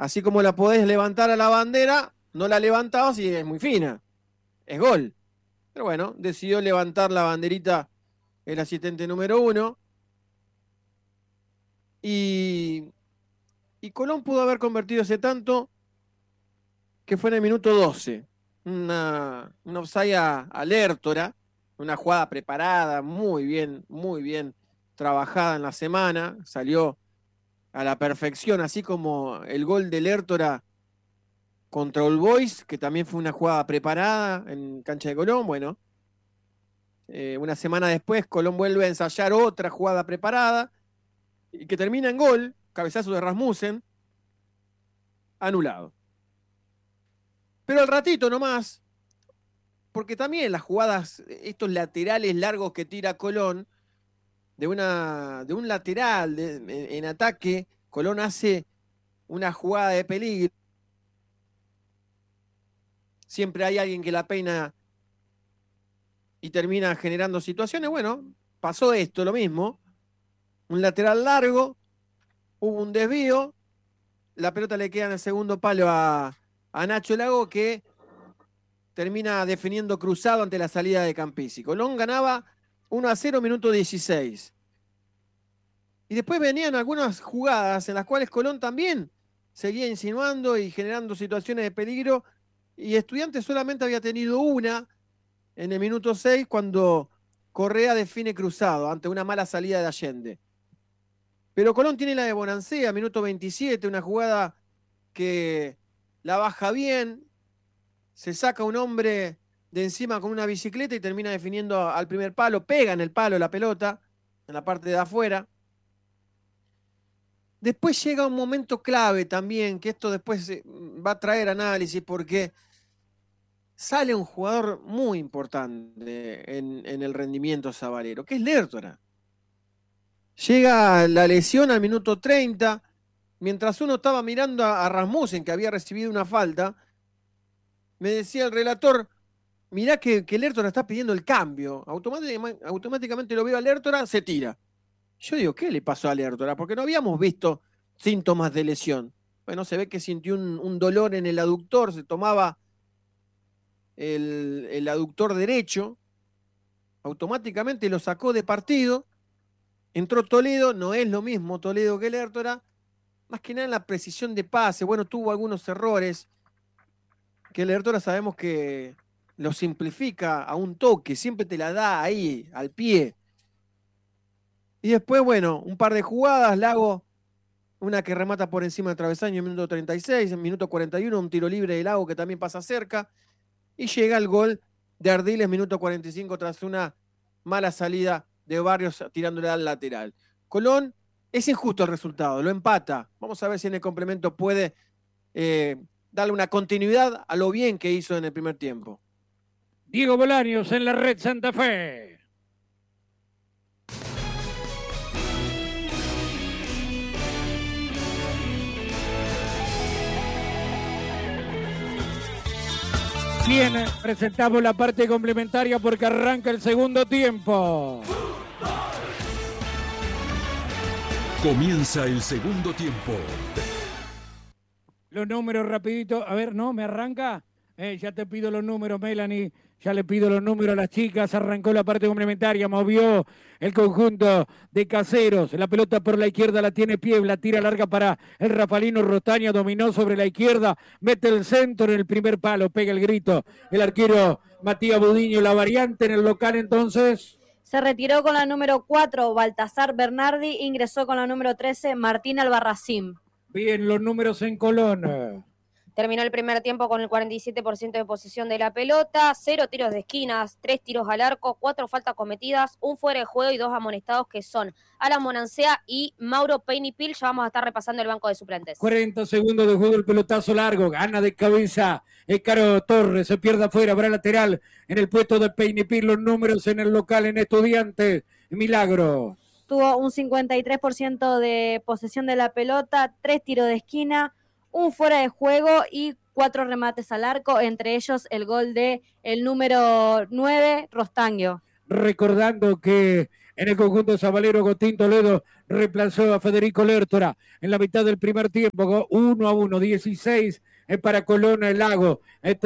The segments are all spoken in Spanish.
Así como la podés levantar a la bandera, no la levantabas y es muy fina. Es gol. Pero bueno, decidió levantar la banderita el asistente número 1. Y Colón pudo haber convertido ese tanto que fue en el minuto 12. Un offside a Lertora, una jugada preparada, muy bien trabajada en la semana, salió a la perfección, así como el gol de Lertora contra All Boys, que también fue una jugada preparada en cancha de Colón. Bueno, una semana después Colón vuelve a ensayar otra jugada preparada y que termina en gol, cabezazo de Rasmussen, anulado. Pero al ratito nomás, porque también las jugadas, estos laterales largos que tira Colón, de un lateral en ataque, Colón hace una jugada de peligro. Siempre hay alguien que la peina y termina generando situaciones. Bueno, pasó esto, lo mismo. Un lateral largo, hubo un desvío, la pelota le queda en el segundo palo a Nacho Lago, que termina definiendo cruzado ante la salida de Campisi. Colón ganaba 1-0, minuto 16. Y después venían algunas jugadas en las cuales Colón también seguía insinuando y generando situaciones de peligro, y Estudiantes solamente había tenido una en el minuto 6 cuando Correa define cruzado ante una mala salida de Allende. Pero Colón tiene la de Bonancea, minuto 27, una jugada que la baja bien, se saca un hombre de encima con una bicicleta y termina definiendo al primer palo, pega en el palo la pelota, en la parte de afuera. Después llega un momento clave también, que esto después va a traer análisis, porque sale un jugador muy importante en el rendimiento sabalero, que es Lertora. Llega la lesión al minuto 30, mientras uno estaba mirando a Rasmussen, que había recibido una falta, me decía el relator, mirá que Lertora está pidiendo el cambio. Automáticamente lo veo a Lertora, se tira. Yo digo, ¿qué le pasó a Lertora? Porque no habíamos visto síntomas de lesión. Bueno, se ve que sintió un dolor en el aductor, se tomaba el aductor derecho, automáticamente lo sacó de partido, entró Toledo, no es lo mismo Toledo que Lertora, más que nada en la precisión de pase. Bueno, tuvo algunos errores, que Lertora sabemos que lo simplifica a un toque, siempre te la da ahí, al pie. Y después, bueno, un par de jugadas, Lago, una que remata por encima del travesaño en minuto 36, en minuto 41, un tiro libre de Lago que también pasa cerca, y llega el gol de Ardiles, minuto 45, tras una mala salida de Barrios tirándole al lateral. Colón, es injusto el resultado, lo empata. Vamos a ver si en el complemento puede darle una continuidad a lo bien que hizo en el primer tiempo. Diego Bolaños en la Red Santa Fe. Bien, presentamos la parte complementaria porque arranca el segundo tiempo. Comienza el segundo tiempo. Los números rapidito. A ver, ¿no? ¿Me arranca? Ya te pido los números, Melanie. Ya le pido los números a las chicas. Arrancó la parte complementaria. Movió el conjunto de Caseros. La pelota por la izquierda la tiene Piebla. Tira larga para el Rafalino Rostaña. Dominó sobre la izquierda. Mete el centro en el primer palo. Pega el grito el arquero Matías Budiño. La variante en el local entonces. Se retiró con la número 4 Baltasar Bernardi. Ingresó con la número 13 Martín Albarracín. Bien, los números en Colón. Terminó el primer tiempo con el 47% de posesión de la pelota, 0 tiros de esquinas, 3 tiros al arco, 4 faltas cometidas, 1 fuera de juego y 2 amonestados que son Alan Bonancea y Mauro Peinipil. Ya vamos a estar repasando el banco de suplentes. 40 segundos de juego, el pelotazo largo, gana de cabeza el Caro Torres, se pierde afuera, habrá lateral en el puesto de Peinipil. Los números en el local en Estudiantes, Milagro. Tuvo un 53% de posesión de la pelota, 3 tiros de esquina, 1 fuera de juego y 4 remates al arco, entre ellos el gol de el número 9, Rostaño. Recordando que en el conjunto sabalero Agustín Toledo reemplazó a Federico Lertora en la mitad del primer tiempo, 1-1, 16 para Colón el Lago,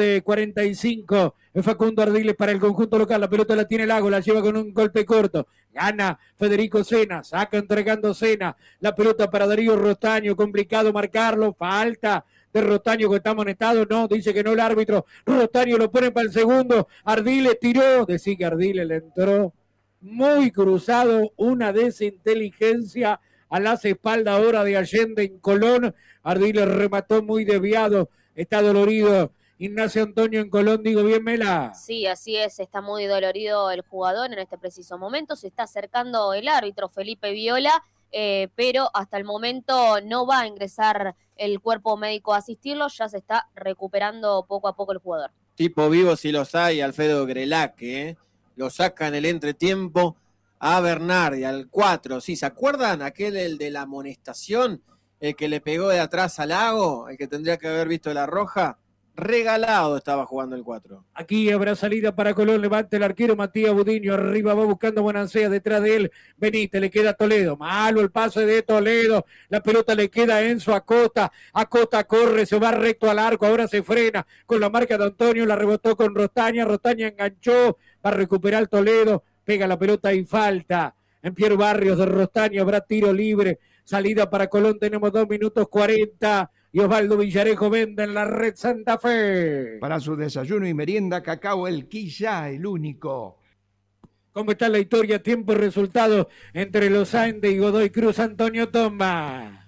45 Facundo Ardiles para el conjunto local, la pelota la tiene Lago, la lleva con un golpe corto, gana Federico Sena, saca entregando Sena, la pelota para Darío Rostaño, complicado marcarlo, falta de Rostaño que está amonestado, no, dice que no el árbitro, Rostaño lo pone para el segundo, Ardiles tiró, decía que Ardiles le entró muy cruzado, una desinteligencia a las espaldas ahora de Allende en Colón, Ardiles remató muy desviado, está dolorido Ignacio Antonio en Colón, digo bien, Mela. Sí, así es, está muy dolorido el jugador en este preciso momento, se está acercando el árbitro Felipe Viola, pero hasta el momento no va a ingresar el cuerpo médico a asistirlo, ya se está recuperando poco a poco el jugador. Tipo vivo si los hay, Alfredo Grelaque, lo saca en el entretiempo a Bernardi, al 4, ¿sí? ¿Se acuerdan? Aquel, el de la amonestación, el que le pegó de atrás al Lago, el que tendría que haber visto la roja, regalado estaba jugando el 4. Aquí habrá salida para Colón, levanta el arquero Matías Budiño, arriba va buscando Bonancea, detrás de él Benítez, le queda Toledo, malo el pase de Toledo, la pelota le queda a Enzo Acosta, Acosta corre, se va recto al arco, ahora se frena con la marca de Antonio, la rebotó con Rostaña, Rostaña enganchó, va a recuperar Toledo, pega la pelota y falta en Pierre Barrios de Rostaña, habrá tiro libre, salida para Colón, tenemos 2 minutos 40, y Osvaldo Villarejo vende en la red Santa Fe. Para su desayuno y merienda, Cacao El Quilla, el único. ¿Cómo está la historia? Tiempo y resultado entre Los Andes y Godoy Cruz. Antonio Tomba.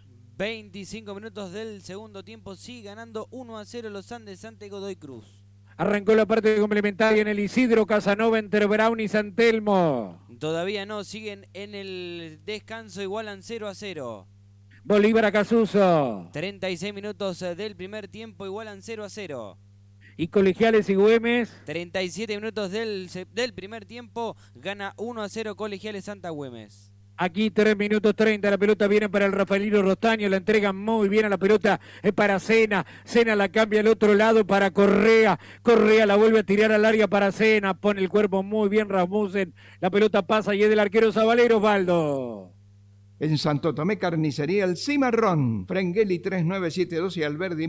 25 minutos del segundo tiempo, sigue ganando 1-0 Los Andes ante Godoy Cruz. Arrancó la parte complementaria en el Isidro Casanova entre Brown y San Telmo. Todavía no, siguen en el descanso, igualan 0-0. Bolívar a Casuso. 36 minutos del primer tiempo, igualan 0-0. Y Colegiales y Güemes. 37 minutos del primer tiempo, gana 1-0 Colegiales Santa Güemes. Aquí 3 minutos 30, la pelota viene para el Rafaelino Rostaño, la entregan muy bien a la pelota, es para Sena, Sena la cambia al otro lado para Correa, Correa la vuelve a tirar al área para Sena, pone el cuerpo muy bien Rasmussen, la pelota pasa y es del arquero Zabalero, Osvaldo. En Santo Tomé Carnicería El Cimarrón, Frengeli 3972 y Alberdi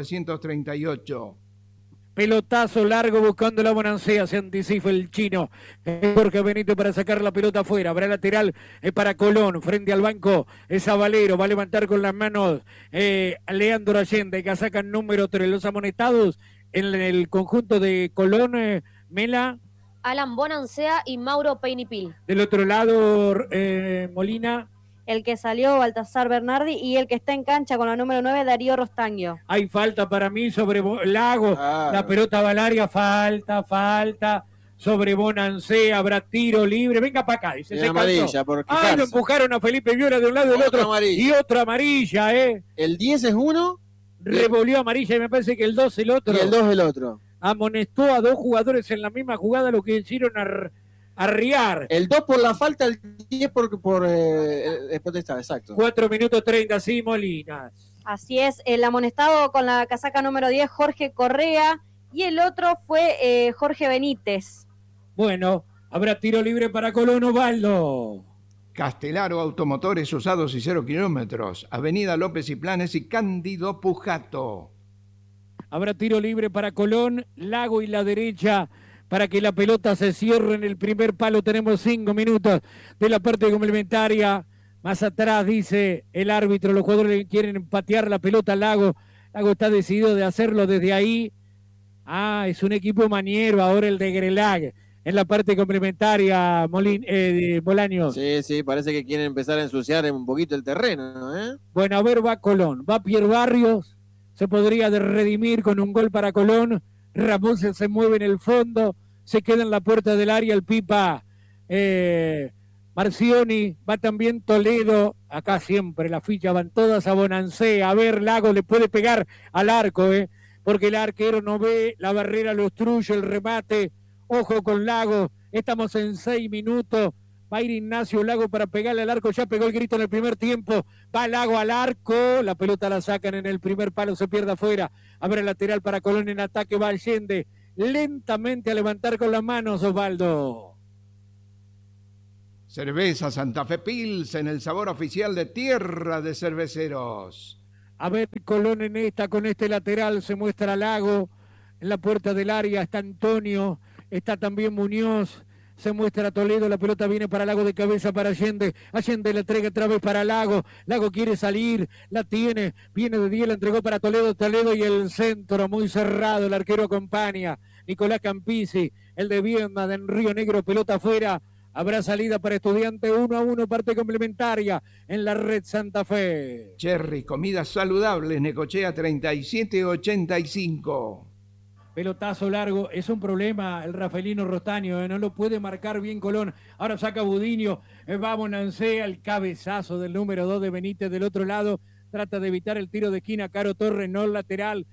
1938. Pelotazo largo buscando la Bonancea, se anticipa el chino Jorge Benito para sacar la pelota afuera, habrá lateral para Colón, frente al banco Zabalero, va a levantar con las manos Leandro Allende, que sacan número 3, los amonestados en el conjunto de Colón, Mela. Alan Bonancea y Mauro Peinipil. Del otro lado, Molina. El que salió, Baltasar Bernardi, y el que está en cancha con la número 9, Darío Rostaño. Hay falta para mí sobre Lago, la pelota va al área, falta sobre Bonancea, habrá tiro libre, venga para acá, dice, se amarilla, porque lo empujaron a Felipe Viola de un lado y del otro, amarilla. Y otra amarilla, El 10 es uno. Revolvió amarilla y me parece que el 2 el otro. Y el 2 el otro. Amonestó a 2 jugadores en la misma jugada, lo que hicieron arriar. El 2 por la falta, el 10 por protestar, exacto. 4 minutos 30, sí, Molinas. Así es, el amonestado con la casaca número 10, Jorge Correa, y el otro fue Jorge Benítez. Bueno, habrá tiro libre para Colón, Osvaldo. Castelaro Automotores Usados y 0 kilómetros, Avenida López y Planes y Cándido Pujato. Habrá tiro libre para Colón, Lago y la derecha, para que la pelota se cierre en el primer palo. Tenemos 5 minutos de la parte complementaria. Más atrás dice el árbitro, los jugadores quieren patear la pelota al Lago. Lago está decidido de hacerlo desde ahí. Es un equipo maniero ahora el de Grelag. En la parte complementaria, Bolaños. Sí, parece que quieren empezar a ensuciar un poquito el terreno, ¿eh? Bueno, a ver, va Colón. Va Pierre Barrios. Se podría redimir con un gol para Colón. Ramón se mueve en el fondo, se queda en la puerta del área el Pipa Marcioni, va también Toledo, acá siempre la ficha van todas a Bonancea, a ver, Lago le puede pegar al arco, porque el arquero no ve, la barrera lo obstruye, el remate, ojo con Lago, estamos en 6 minutos, va a ir Ignacio Lago para pegarle al arco, ya pegó el grito en el primer tiempo, va Lago al arco, la pelota la sacan en el primer palo, se pierde afuera, abre el lateral para Colón en ataque, va Allende, lentamente a levantar con las manos Osvaldo. Cerveza Santa Fe Pilsen, el sabor oficial de Tierra de Cerveceros. A ver, Colón en esta, con este lateral se muestra Lago. En la puerta del área está Antonio, está también Muñoz. Se muestra Toledo, la pelota viene para Lago de cabeza para Allende. Allende la entrega otra vez para Lago. Lago quiere salir, la tiene, viene de 10, la entregó para Toledo. Toledo y el centro muy cerrado, el arquero acompaña. Nicolás Campisi, el de Viedma, de Río Negro, pelota afuera. Habrá salida para Estudiante 1-1, parte complementaria en la red Santa Fe. Cherry, comidas saludables, Necochea 3785. Pelotazo largo, es un problema el Rafaelino Rostaño, no lo puede marcar bien Colón. Ahora saca Budiño, va Bonancea, el cabezazo del número 2 de Benítez del otro lado. Trata de evitar el tiro de esquina, Caro Torres, no el lateral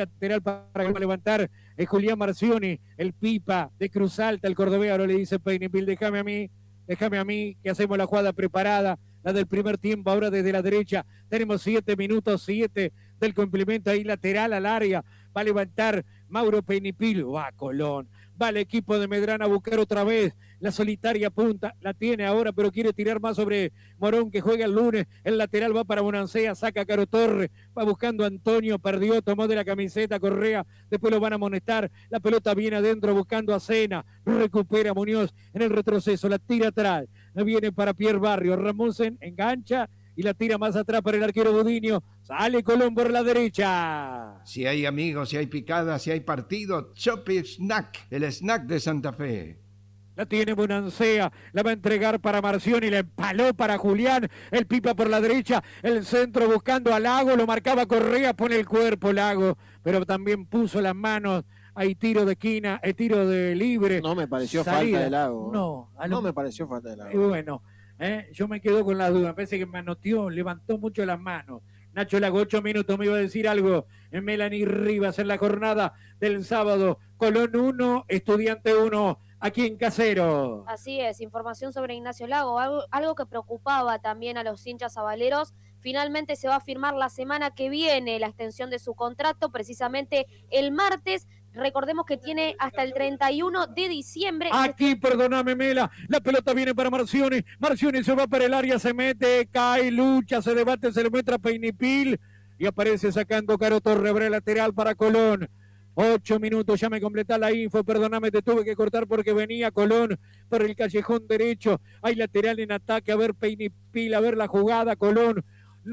para levantar Julián Marcioni, el pipa de Cruz Alta, el cordobés. Ahora le dice Peinipil, déjame a mí, que hacemos la jugada preparada, la del primer tiempo. Ahora desde la derecha tenemos 7 minutos, 7 del complemento, ahí lateral al área, va a levantar Mauro Peinipil, va Colón, va el equipo de Medrano a buscar otra vez la solitaria punta, la tiene ahora, pero quiere tirar más sobre Morón, que juega el lunes. El lateral va para Bonancea, saca a Caro Torres, va buscando a Antonio, perdió, tomó de la camiseta Correa, después lo van a amonestar. La pelota viene adentro buscando a Sena, recupera Muñoz en el retroceso, la tira atrás, viene para Pierre Barrio, Ramosen engancha y la tira más atrás para el arquero Budiño. Sale Colón por la derecha. Si hay amigos, si hay picadas, si hay partido, Chopi Snack, el snack de Santa Fe. La tiene Bonancea, la va a entregar para Marcioni, la empaló para Julián, el pipa por la derecha, el centro buscando a Lago, lo marcaba Correa, pone el cuerpo Lago, pero también puso las manos. Hay tiro de esquina, tiro de libre. No me pareció salida. falta de Lago. No, no me pareció falta de Lago. Y bueno, yo me quedo con la duda, me parece que manoteó, levantó mucho las manos. Nacho Lago, 8 minutos, me iba a decir algo. En Melanie Rivas en la jornada del sábado. Colón 1, Estudiante 1, aquí en Casero. Así es, información sobre Ignacio Lago, algo que preocupaba también a los hinchas sabaleros. Finalmente se va a firmar la semana que viene la extensión de su contrato, precisamente el martes. Recordemos que tiene hasta el 31 de diciembre. Aquí, perdóname, Mela, la pelota viene para Marcioni. Marcioni se va para el área, se mete, cae, lucha, se debate, se le muestra Peinipil y aparece sacando Caro Torre, abre lateral para Colón. 8 minutos, ya me completá la info, perdóname, te tuve que cortar porque venía Colón por el callejón derecho. Hay lateral en ataque, a ver Peinipil, a ver la jugada, Colón.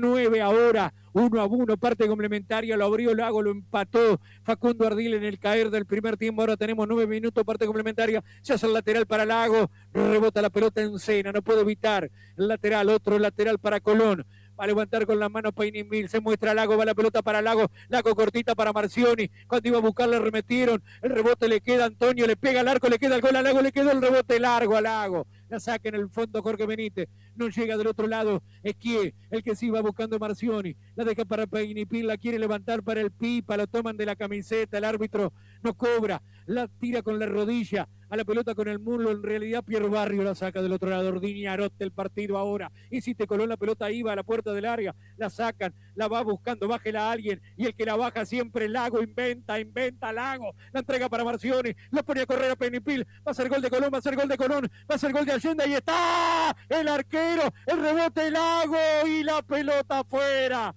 9 ahora, 1-1, parte complementaria, lo abrió Lago, lo empató Facundo Ardil en el caer del primer tiempo. Ahora tenemos 9 minutos, parte complementaria, se hace el lateral para Lago, rebota la pelota en Sena, no puede evitar el lateral, otro lateral para Colón. Va a levantar con la mano Peinipil, se muestra Lago, va la pelota para Lago cortita para Marcioni, cuando iba a buscar le remetieron, el rebote le queda a Antonio, le pega al arco, le queda el gol a Lago, le quedó el rebote largo a Lago, la saca en el fondo Jorge Benítez, no llega del otro lado, Esquié, el que sí va buscando Marcioni, la deja para Peinipil, la quiere levantar para el pipa, lo toman de la camiseta, el árbitro no cobra, la tira con la rodilla, a la pelota con el muslo, en realidad Pierre Barrio la saca del otro lado, Ordiñarote el partido ahora, hiciste Colón, la pelota iba a la puerta del área, la sacan, la va buscando, bájela a alguien, y el que la baja siempre Lago, inventa Lago, la entrega para Marcioni, lo pone a correr a Peinipil, va a ser gol de Colón, va a ser gol de Colón, va a ser gol de Allende, ahí está, el arquero, el rebote Lago, y la pelota afuera,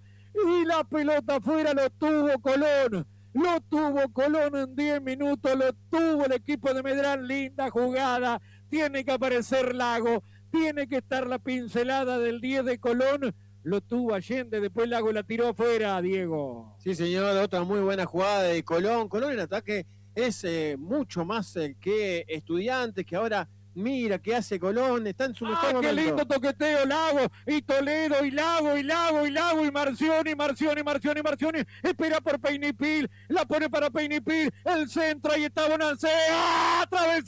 lo tuvo Colón. Lo tuvo Colón en 10 minutos, lo tuvo el equipo de Medrano, linda jugada, tiene que aparecer Lago, tiene que estar la pincelada del 10 de Colón, lo tuvo Allende, después Lago la tiró afuera, Diego. Sí, señor, otra muy buena jugada de Colón. Colón en ataque es mucho más que Estudiantes, que ahora mira qué hace Colón, está en su mejor momento. ¡Qué lindo toqueteo, Lago! Y Toledo, y Lago, y Marcioni, espera por Peinipil, la pone para Peinipil, el centro, ahí está Bonancea,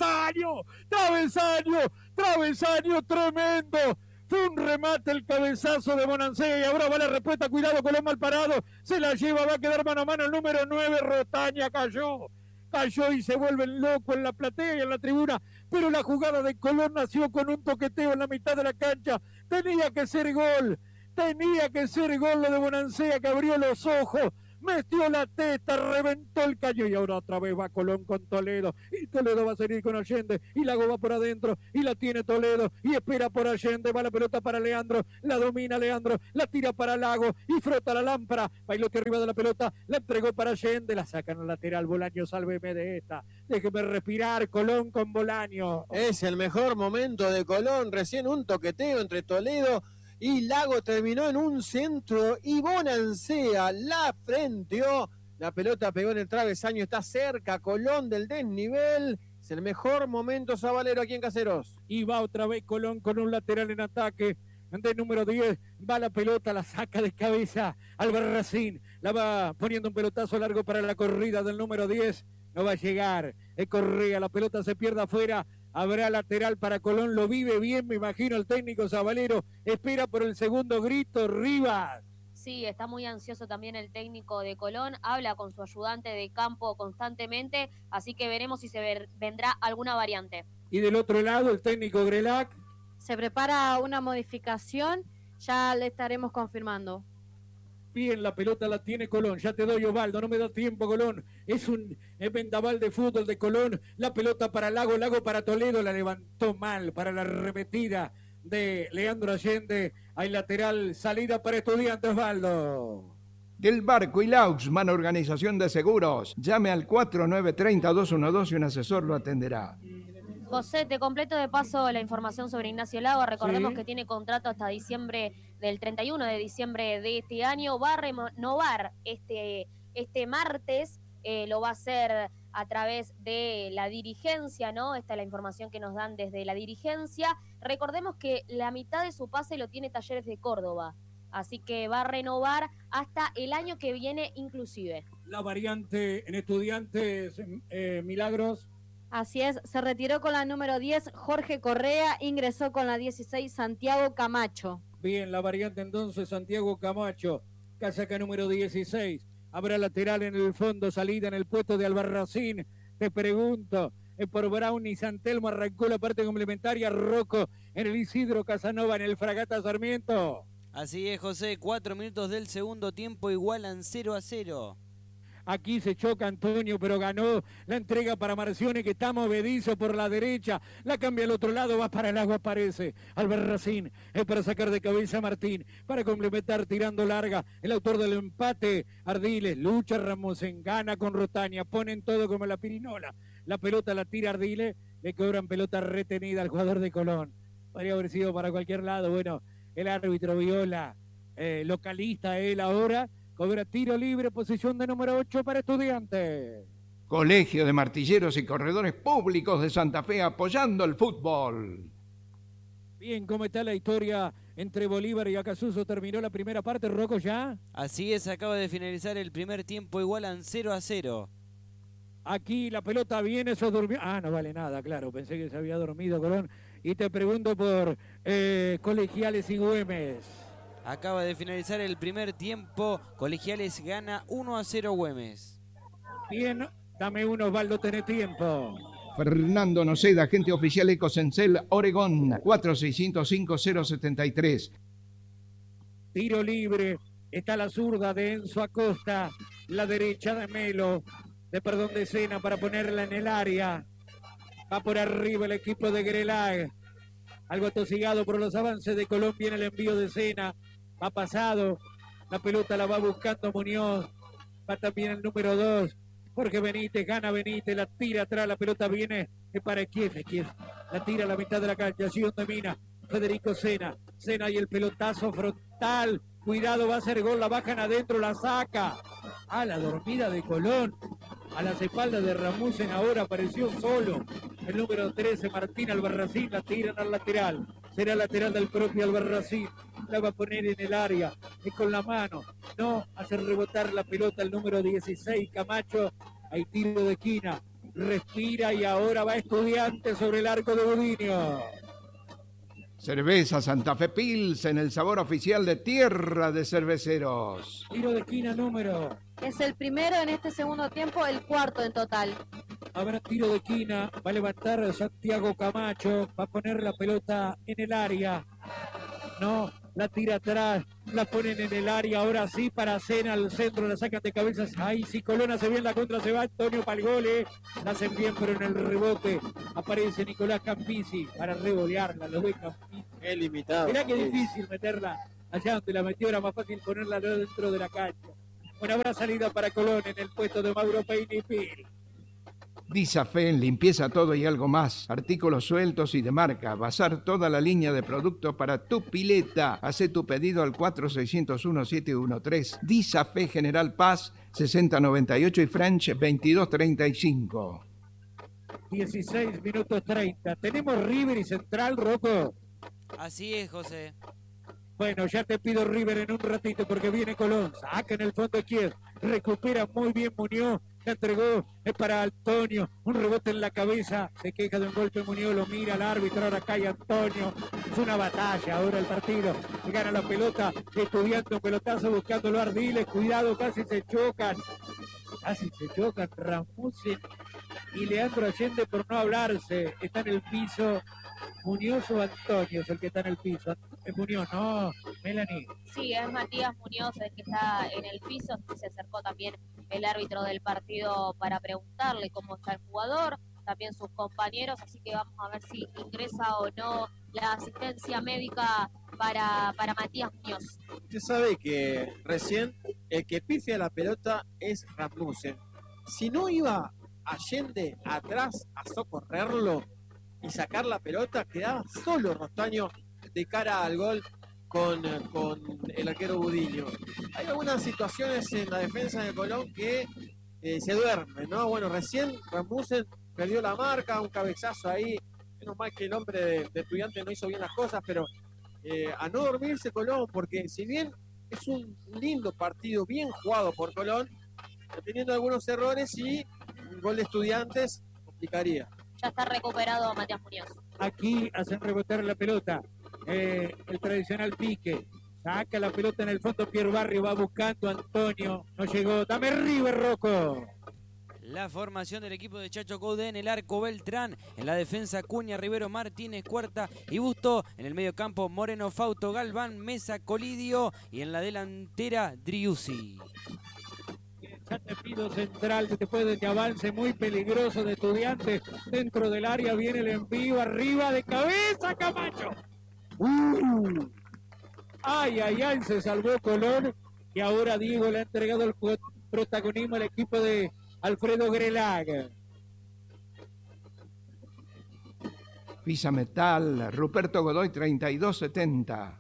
travesaño, tremendo. Fue un remate el cabezazo de Bonancea y ahora va la respuesta, cuidado, Colón mal parado, se la lleva, va a quedar mano a mano el número 9, Rotaña cayó y se vuelven locos en la platea y en la tribuna, pero la jugada de Colón nació con un toqueteo en la mitad de la cancha, tenía que ser gol lo de Bonancea, que abrió los ojos, metió la testa, reventó el caño y ahora otra vez va Colón con Toledo. Y Toledo va a salir con Allende y Lago va por adentro y la tiene Toledo y espera por Allende. Va la pelota para Leandro, la domina Leandro, la tira para Lago y frota la lámpara. Bailote arriba de la pelota, la entregó para Allende, la sacan al lateral. Bolaño, sálveme de esta. Déjeme respirar, Colón con Bolaño. Es el mejor momento de Colón, recién un toqueteo entre Toledo y Lago terminó en un centro y Bonancea la frenteó. La pelota pegó en el travesaño, está cerca Colón del desnivel. Es el mejor momento sabalero aquí en Caseros. Y va otra vez Colón con un lateral en ataque. De número 10, va la pelota, la saca de cabeza Albarracín. La va poniendo un pelotazo largo para la corrida del número 10. No va a llegar. Correa, la pelota se pierde afuera. Habrá lateral para Colón, lo vive bien, me imagino, el técnico sabalero. Espera por el segundo grito, Rivas. Sí, está muy ansioso también el técnico de Colón, habla con su ayudante de campo constantemente, así que veremos si se vendrá alguna variante. Y del otro lado, el técnico Grelac. Se prepara una modificación, ya le estaremos confirmando. Bien, la pelota la tiene Colón, ya te doy Osvaldo, no me da tiempo Colón, es un vendaval de fútbol de Colón, la pelota para Lago, Lago para Toledo, la levantó mal para la arremetida de Leandro Allende, hay lateral, salida para Estudiantes, Osvaldo. Del Barco y Lauxman Organización de Seguros, llame al 4930-212 y un asesor lo atenderá. José, te completo de paso la información sobre Ignacio Lago. Recordemos Sí. que tiene contrato hasta diciembre del 31 de diciembre de este año. Va a renovar este martes, lo va a hacer a través de la dirigencia, ¿no? Esta es la información que nos dan desde la dirigencia. Recordemos que la mitad de su pase lo tiene Talleres de Córdoba. Así que va a renovar hasta el año que viene inclusive. La variante en Estudiantes, Milagros. Así es, se retiró con la número 10 Jorge Correa, ingresó con la 16 Santiago Camacho. Bien, la variante entonces Santiago Camacho, casaca número 16. Habrá lateral en el fondo, salida en el puesto de Albarracín. Te pregunto, por Brown y Santelmo arrancó la parte complementaria. Rocco en el Isidro Casanova en el Fragata Sarmiento. Así es, José, 4 minutos del segundo tiempo igualan 0-0. Aquí se choca Antonio, pero ganó la entrega para Marcione, que está movedizo por la derecha. La cambia al otro lado, va para el agua, aparece Albarracín. Es para sacar de cabeza a Martín, para complementar tirando larga. El autor del empate, Ardiles, lucha Ramosen, gana con Rotaña, ponen todo como la pirinola. La pelota la tira Ardiles, le cobran pelota retenida al jugador de Colón. Podría haber sido para cualquier lado. Bueno, el árbitro Viola, localista él ahora. Cobra tiro libre, posición de número 8 para Estudiantes. Colegio de Martilleros y Corredores Públicos de Santa Fe apoyando el fútbol. Bien, ¿cómo está la historia entre Bolívar y Acasuso? ¿Terminó la primera parte, Rocco, ya? Así es, acaba de finalizar el primer tiempo, igualan 0-0. Aquí la pelota viene, eso durmió. Ah, no vale nada, claro, pensé que se había dormido Colón. Y te pregunto por Colegiales y Güemes. Acaba de finalizar el primer tiempo. Colegiales gana 1-0 Güemes. Bien, dame uno, Osvaldo, tenés tiempo. Fernando Noceda, agente oficial Ecosencel, Oregón, 4605-073. Tiro libre, está la zurda de Enzo Acosta, la derecha de Melo, de Sena para ponerla en el área. Va por arriba el equipo de Grelag. Algo atosigado por los avances de Colombia en el envío de Sena. Va pasado, la pelota la va buscando Muñoz, va también el número 2, Jorge Benítez, gana Benítez, la tira atrás, la pelota viene para Kiev, la tira a la mitad de la cancha, allí donde mina Federico Sena y el pelotazo frontal, cuidado, va a hacer gol, la bajan adentro, la saca, a la dormida de Colón, a las espaldas de Ramusen, ahora apareció solo, el número 13, Martín Albarracín, la tiran al lateral, será lateral del propio Albarracín, la va a poner en el área, es con la mano, no, hace rebotar la pelota el número 16, Camacho, hay tiro de esquina, respira y ahora va Estudiante sobre el arco de Budinio. Cerveza Santa Fe Pilsen, el sabor oficial de Tierra de Cerveceros. Tiro de esquina número. Es el primero en este segundo tiempo, el cuarto en total. Habrá tiro de esquina, va a levantar Santiago Camacho, va a poner la pelota en el área. No, la tira atrás, la ponen en el área, ahora sí para Sena, al centro, la sacan de cabezas, ahí sí, Colón hace bien la contra, se va Antonio Palgole, la hacen bien, pero en el rebote aparece Nicolás Campisi para revolearla, lo ve Campisi. Qué limitado. Mirá qué difícil meterla allá donde la metió, era más fácil ponerla dentro de la cancha. Bueno, habrá salida para Colón en el puesto de Mauro Peinipil. Disafen, limpieza todo y algo más. Artículos sueltos y de marca. Basar toda la línea de productos para tu pileta. Hacé tu pedido al 4601-713. Disafe General Paz 6098 y French 2235. 16 minutos 30. Tenemos River y Central, Rocco. Así es, José. Bueno, ya te pido River en un ratito porque viene Colón. Saca en el fondo izquierdo. Recupera muy bien Muñoz. La entregó, es para Antonio, un rebote en la cabeza, se queja de un golpe Muñoz, lo mira al árbitro, ahora cae Antonio, es una batalla ahora el partido, gana la pelota, Estudiante un pelotazo buscándolo Ardiles, cuidado, casi se chocan Ramusen y Leandro Allende por no hablarse, está en el piso, Muñoz o Antonio es el que está en el piso, es Muñoz, no, Melanie. Sí, es Matías Muñoz el que está en el piso, se acercó también el árbitro del partido para preguntarle cómo está el jugador, también sus compañeros, así que vamos a ver si ingresa o no la asistencia médica para Matías Muñoz. Usted sabe que recién el que pifia la pelota es Rasmussen. Si no iba Allende atrás a socorrerlo y sacar la pelota, quedaba solo Rostaño de cara al gol con el arquero Budiño. Hay algunas situaciones en la defensa de Colón que se duermen, ¿no? Bueno, recién Rasmussen perdió la marca, un cabezazo ahí, menos mal que el hombre de Estudiante no hizo bien las cosas, pero a no dormirse Colón, porque si bien es un lindo partido, bien jugado por Colón, teniendo algunos errores y un gol de Estudiantes complicaría. Ya está recuperado Matías Muñoz. Aquí hacen rebotar la pelota. El tradicional pique. Saca la pelota en el fondo. Pierre Barrio va buscando a Antonio. No llegó. Dame River, Rocco. La formación del equipo de Chacho Coudet en el arco Beltrán. En la defensa Cuña, Rivero, Martínez, Cuarta y Busto. En el medio campo Moreno, Fauto, Galván, Mesa, Colidio. Y en la delantera Driussi. Ya te pido Central, después de que avance muy peligroso de Estudiantes dentro del área, viene el envío arriba de cabeza, Camacho. Ay, se salvó Colón y ahora Diego le ha entregado el protagonismo al equipo de Alfredo Grelag. Pisa Metal, Ruperto Godoy 3270.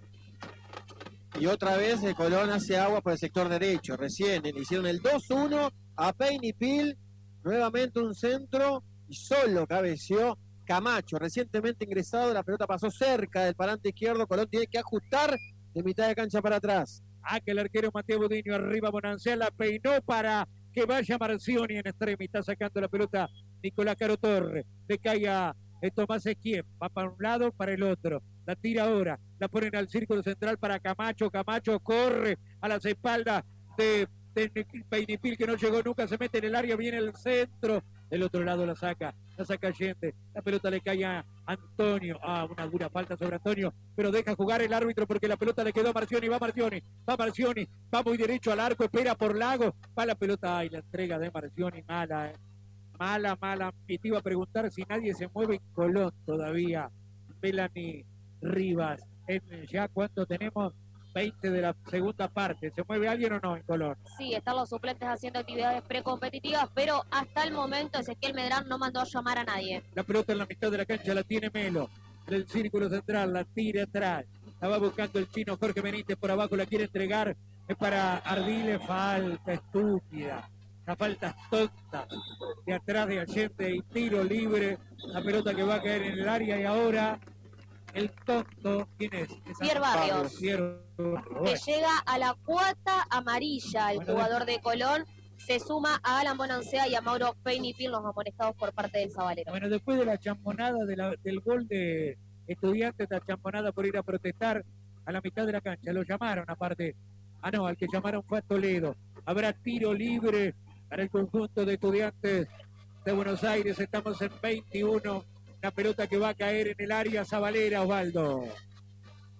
Y otra vez el Colón hace agua por el sector derecho. Recién le hicieron el 2-1 a Peinipil. Nuevamente un centro y solo cabeció Camacho. Recientemente ingresado, la pelota pasó cerca del parante izquierdo. Colón tiene que ajustar de mitad de cancha para atrás. Que el arquero Mateo Budiño arriba, Bonancea la peinó para que vaya Marcioni en extremo. Está sacando la pelota Nicolás Caro Torre. Le cae a Tomás Esquien. Va para un lado, para el otro. La tira ahora, la ponen al círculo central para Camacho. Camacho corre a las espaldas de Peinipil, que no llegó nunca, se mete en el área, viene el centro. Del otro lado la saca Allende. La pelota le cae a Antonio. Una dura falta sobre Antonio, pero deja jugar el árbitro porque la pelota le quedó a Marcioni. Va Marcioni, va muy derecho al arco, espera por Lago. Va la pelota, la entrega de Marcioni, mala. Y te iba a preguntar si nadie se mueve en Colón todavía. Melanie Rivas, ya cuánto tenemos, 20 de la segunda parte. ¿Se mueve alguien o no en Colón? Sí, están los suplentes haciendo actividades precompetitivas, pero hasta el momento Ezequiel Medrán no mandó a llamar a nadie. La pelota en la mitad de la cancha la tiene Melo, del círculo central, la tira atrás, la va buscando el chino Jorge Benítez por abajo, la quiere entregar, es para Ardiles, falta estúpida. La falta tonta de atrás de Allende y tiro libre, la pelota que va a caer en el área y ahora el tonto, ¿quién es? Pierre Barrios. Que llega a la cuota amarilla, el jugador de Colón, se suma a Alan Bonancea y a Mauro Peinipil, los amonestados por parte del Sabalero. Bueno, después de la chambonada del gol de Estudiantes, la chambonada por ir a protestar a la mitad de la cancha, lo llamaron aparte, al que llamaron fue a Toledo. Habrá tiro libre para el conjunto de Estudiantes de Buenos Aires, estamos en 21. La pelota que va a caer en el área sabalera, Osvaldo.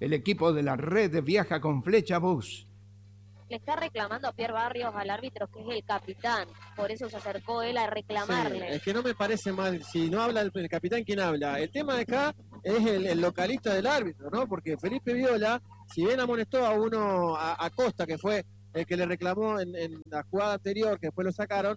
El equipo de la red viaja con Flecha Bus. Le está reclamando a Pierre Barrios al árbitro, que es el capitán. Por eso se acercó él a reclamarle. Sí, es que no me parece mal. Si no habla el capitán, ¿quién habla? El tema de acá es el localista del árbitro, ¿no? Porque Felipe Viola, si bien amonestó a uno, a Costa, que fue el que le reclamó en la jugada anterior, que después lo sacaron,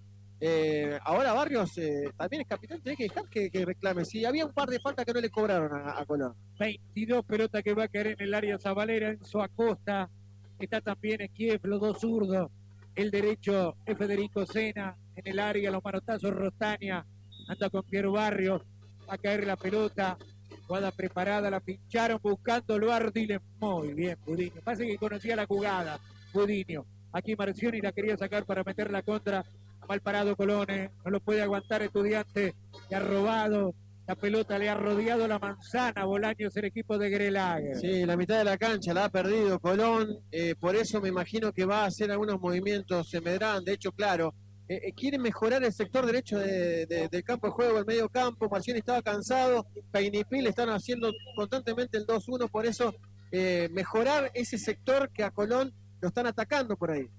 ahora Barrios también es capitán, tiene que dejar que reclame. Sí, había un par de faltas que no le cobraron a Colón. 22 pelota que va a caer en el área Zabalera, Enzo Acosta. Está también Esquief, los dos zurdos. El derecho es Federico Sena. En el área, los manotazos Rostaña. Anda con Piero Barrios. Va a caer la pelota. Jugada preparada, la pincharon buscándolo a Ardiles. Muy bien, Budiño. Parece que conocía la jugada, Budiño. Aquí Marcioni la quería sacar para meter la contra. Mal parado Colón, no lo puede aguantar Estudiante. Le ha robado. La pelota le ha rodeado la manzana. Bolaños, el equipo de Grelager. Sí, la mitad de la cancha la ha perdido Colón. Por eso me imagino que va a hacer algunos movimientos Medrán. De hecho, claro, quiere mejorar el sector derecho del campo de juego, el medio campo. Marcioni estaba cansado. Painipil le están haciendo constantemente el 2-1. Por eso, mejorar ese sector que a Colón lo están atacando por ahí.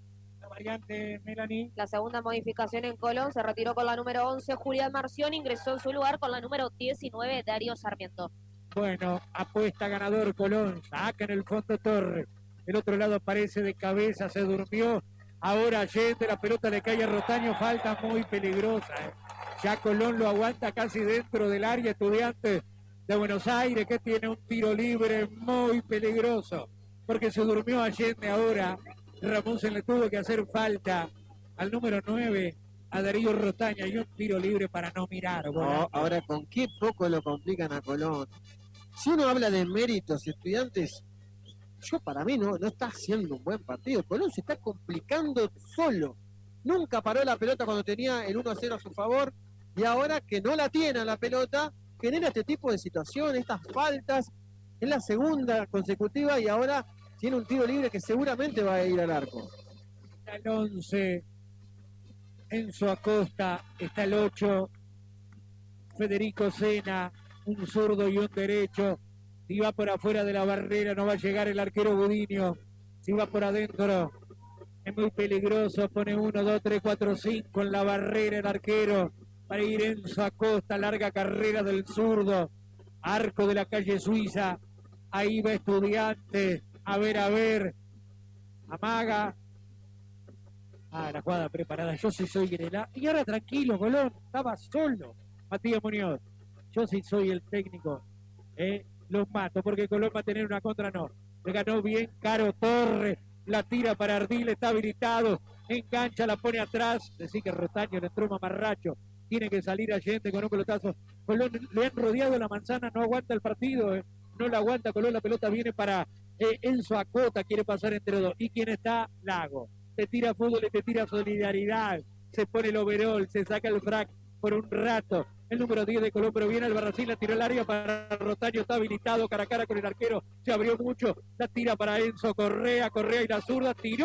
Variante, Melanie. La segunda modificación en Colón, se retiró con la número 11 Julián Marcioni, ingresó en su lugar con la número 19 Darío Sarmiento. Bueno, apuesta ganador Colón, saca en el fondo Torres. El otro lado aparece de cabeza, se durmió. Ahora Allende, la pelota le cae a Rotaño, falta muy peligrosa. Ya Colón lo aguanta casi dentro del área. Estudiante de Buenos Aires, que tiene un tiro libre muy peligroso, porque se durmió Allende ahora. Ramón se le tuvo que hacer falta al número 9, a Darío Rotaña, y un tiro libre para no mirar. No, ahora, ¿con qué poco lo complican a Colón? Si uno habla de méritos, Estudiantes, para mí no está haciendo un buen partido. Colón se está complicando solo. Nunca paró la pelota cuando tenía el 1-0 a su favor, y ahora que no la tiene la pelota, genera este tipo de situaciones, estas faltas. Es la segunda consecutiva y ahora tiene un tiro libre que seguramente va a ir al arco. Está el 11, Enzo Acosta. Está el 8, Federico Sena, un zurdo y un derecho. Si va por afuera de la barrera no va a llegar el arquero Budiño. Si va por adentro es muy peligroso. Pone 1, 2, 3, 4, 5 en la barrera el arquero. Para ir Enzo Acosta, larga carrera del zurdo. Arco de la calle Suiza. Ahí va Estudiante. A ver, amaga. La jugada preparada. Yo sí soy Grela. Y ahora tranquilo, Colón. Estaba solo. Matías Muñoz. Yo sí soy el técnico. Los mato porque Colón va a tener una contra. No. Le ganó bien Caro Torres. La tira para Ardil. Está habilitado. Engancha, la pone atrás. Decir que Rotaño le entró mamarracho. Tiene que salir Allende con un pelotazo. Colón le han rodeado la manzana. No aguanta el partido. No la aguanta Colón. La pelota viene para Enzo Acosta, quiere pasar entre dos. ¿Y quién está? Lago. Te tira fútbol y te tira solidaridad. Se pone el overol, se saca el frac por un rato. El número 10 de Colón, pero viene Albarracín, la tira al área para Rotaño, está habilitado cara a cara con el arquero. Se abrió mucho, la tira para Enzo Correa y la zurda tiró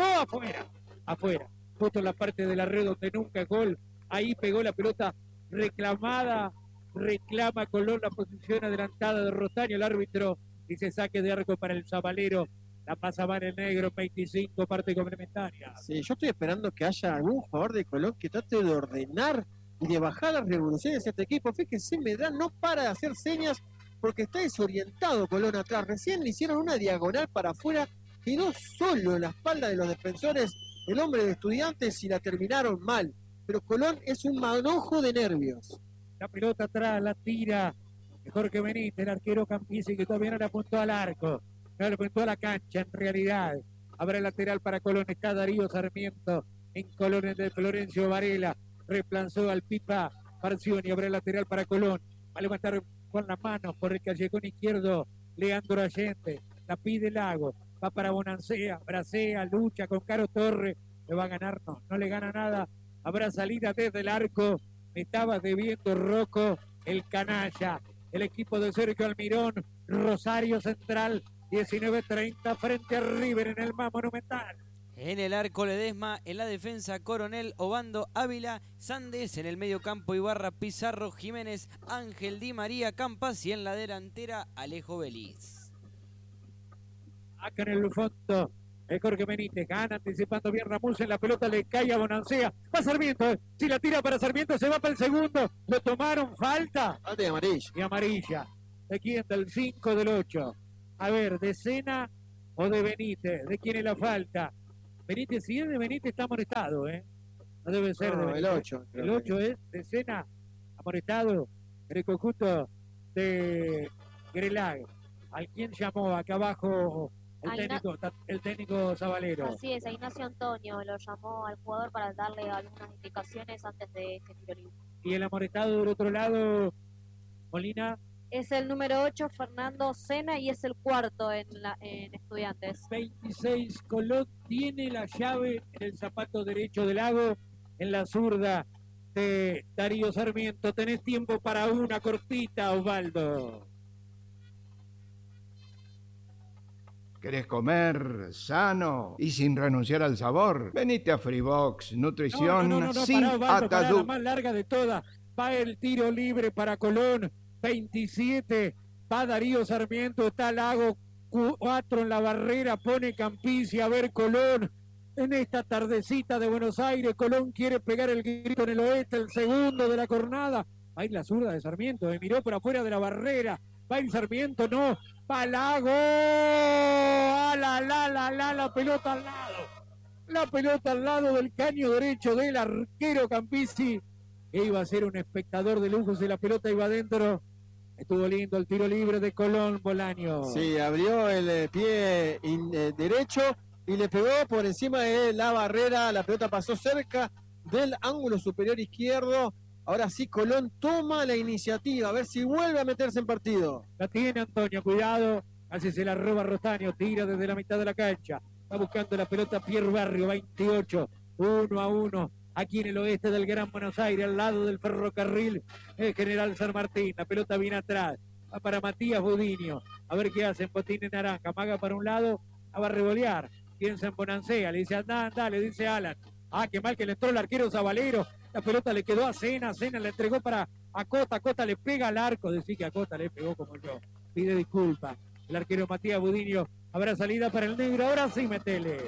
afuera. Justo en la parte de la red donde nunca es gol. Ahí pegó la pelota reclamada. Reclama Colón la posición adelantada de Rotaño, el árbitro. Dice saque de arco para el Zabalero. La pasa Van el Negro, 25, parte complementaria. Sí, yo estoy esperando que haya algún jugador de Colón que trate de ordenar y de bajar las revoluciones a este equipo. Fíjense, Medrán no para de hacer señas porque está desorientado Colón atrás. Recién le hicieron una diagonal para afuera, quedó solo en la espalda de los defensores el hombre de Estudiantes y la terminaron mal. Pero Colón es un manojo de nervios. La pelota atrás, la tira Jorge Benítez, el arquero Campisi, que todavía no le apuntó al arco, no le apuntó a la cancha en realidad. Habrá el lateral para Colón, está Darío Sarmiento en Colón de Florencio Varela, reemplazó al Pipa Marcioni. Habrá el lateral para Colón, va a levantar con las manos por el callejón izquierdo Leandro Allende, la pide Lago, va para Bonancea, bracea, lucha con Caro Torres, le va a ganar, no le gana nada. Habrá salida desde el arco, estaba debiendo Rocco, el canalla. El equipo de Sergio Almirón, Rosario Central, 19:30 frente a River en el más monumental. En el arco Ledesma, en la defensa Coronel, Obando, Ávila, Sandes, en el medio campo Ibarra, Pizarro, Jiménez, Ángel Di María, Campas y en la delantera Alejo Veliz. Acá en el fondo, Jorge Benítez gana anticipando bien Ramusen, la pelota le cae a Bonancea. Va Sarmiento, si la tira para Sarmiento se va para el segundo. Lo tomaron, falta. Falta de amarilla. Y amarilla. ¿De quién? Del 5 del 8. A ver, ¿de Sena o de Benítez? ¿De quién es la falta? Benítez, si es de Benítez está amonestado, ¿eh? No debe ser de No, Benítez. el 8. El 8 es de Sena, amonestado en el conjunto de Grelag. ¿Al quién llamó acá abajo el técnico Zabalero? Así es, a Ignacio Antonio lo llamó al jugador para darle algunas indicaciones antes de este tiro libre. Y el amonestado del otro lado, Molina. Es el número 8, Fernando Sena, y es el cuarto en Estudiantes. 26, Colón tiene la llave en el zapato derecho del Lago, en la zurda de Darío Sarmiento. Tenés tiempo para una cortita, Osvaldo. ¿Querés comer sano y sin renunciar al sabor? Venite a Freebox, nutrición sin pará, Osvaldo, pará, la atadú. más larga de todas. Va el tiro libre para Colón. 27, va Darío Sarmiento, está Lago, 4 en la barrera, pone Campici, a ver Colón, en esta tardecita de Buenos Aires, Colón quiere pegar el grito en el oeste, el segundo de la jornada, va a ir la zurda de Sarmiento, miró por afuera de la barrera, va a ir Sarmiento, no, va Lago, la pelota al lado, la pelota al lado del caño derecho del arquero Campici, que iba a ser un espectador de lujo si la pelota iba adentro. Estuvo lindo el tiro libre de Colón, Bolaño. Sí, abrió el pie derecho y le pegó por encima de la barrera. La pelota pasó cerca del ángulo superior izquierdo. Ahora sí, Colón toma la iniciativa. A ver si vuelve a meterse en partido. La tiene Antonio, cuidado. Casi se la roba Rostaño. Tira desde la mitad de la cancha. Está buscando la pelota Pierre Barrio, 28. 1-1. Aquí en el oeste del Gran Buenos Aires, al lado del ferrocarril General San Martín. La pelota viene atrás. Va para Matías Budinio. A ver qué hacen. Botín en naranja. Maga para un lado. Va a revolear. Piensa en Bonancea. Le dice anda, le dice Alan. Ah, qué mal que le entró el arquero Zabalero. La pelota le quedó a Sena. Sena le entregó para Acosta. Acosta le pega al arco. Decir que Acosta le pegó como yo. Pide disculpas. El arquero Matías Budinio. Habrá salida para el negro. Ahora sí, metele.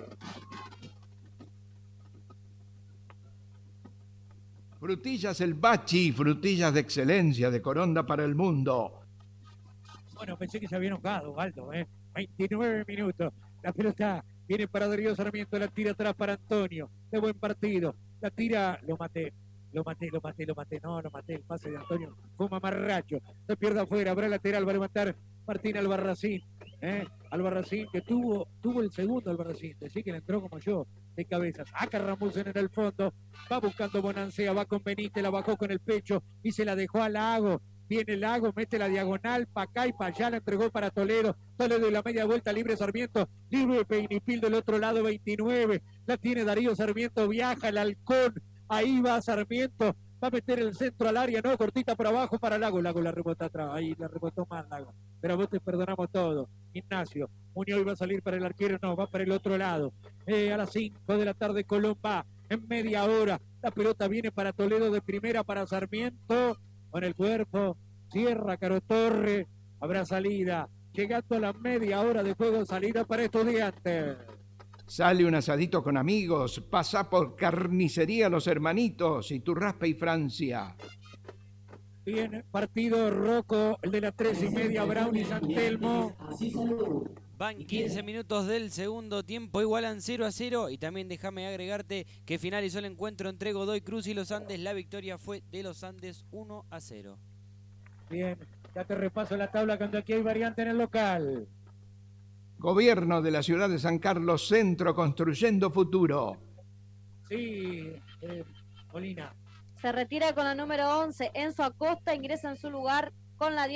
Frutillas El Bachi, frutillas de excelencia de Coronda para el mundo. Bueno, pensé que se había enojado, Aldo, 29 minutos. La pelota viene para Darío Sarmiento, la tira atrás para Antonio. De buen partido. La tira, lo maté. No, lo maté. El pase de Antonio fue mamarracho. Se pierde afuera, habrá lateral, va a levantar Martín Albarracín. Albarracín que tuvo el segundo Albarracín. Decía que le entró como yo, de cabeza. Saca Ramusen en el fondo. Va buscando Bonancea, va con Benítez, la bajó con el pecho y se la dejó a Lago. Viene Lago, mete la diagonal para acá y para allá, la entregó para Toledo. Toledo y la media vuelta libre Sarmiento. Libre Peinipil del otro lado, 29. La tiene Darío Sarmiento, viaja el halcón. Ahí va Sarmiento. Va a meter el centro al área, no, cortita por abajo para Lago. Lago la rebota atrás, ahí la rebotó mal Lago. Pero a vos te perdonamos todo. Ignacio, Muñoz iba a salir para el arquero, no, va para el otro lado. A las 5 de la tarde Colón va en media hora. La pelota viene para Toledo de primera, para Sarmiento. Con el cuerpo, cierra Caro Torre, habrá salida. Llegando a la media hora de juego, salida para Estudiantes. Sale un asadito con amigos, pasa por Carnicería Los Hermanitos y Turraspe y Francia. Bien, partido Rocco, el de las 3:30, Brown y San Telmo. Van 15 minutos del segundo tiempo, igualan 0-0 y también déjame agregarte que finalizó el encuentro entre Godoy Cruz y Los Andes. La victoria fue de Los Andes 1-0. Bien, ya te repaso la tabla cuando aquí hay variante en el local. Gobierno de la ciudad de San Carlos, Centro Construyendo Futuro. Sí, Molina. Se retira con la número 11, Enzo Acosta, ingresa en su lugar con la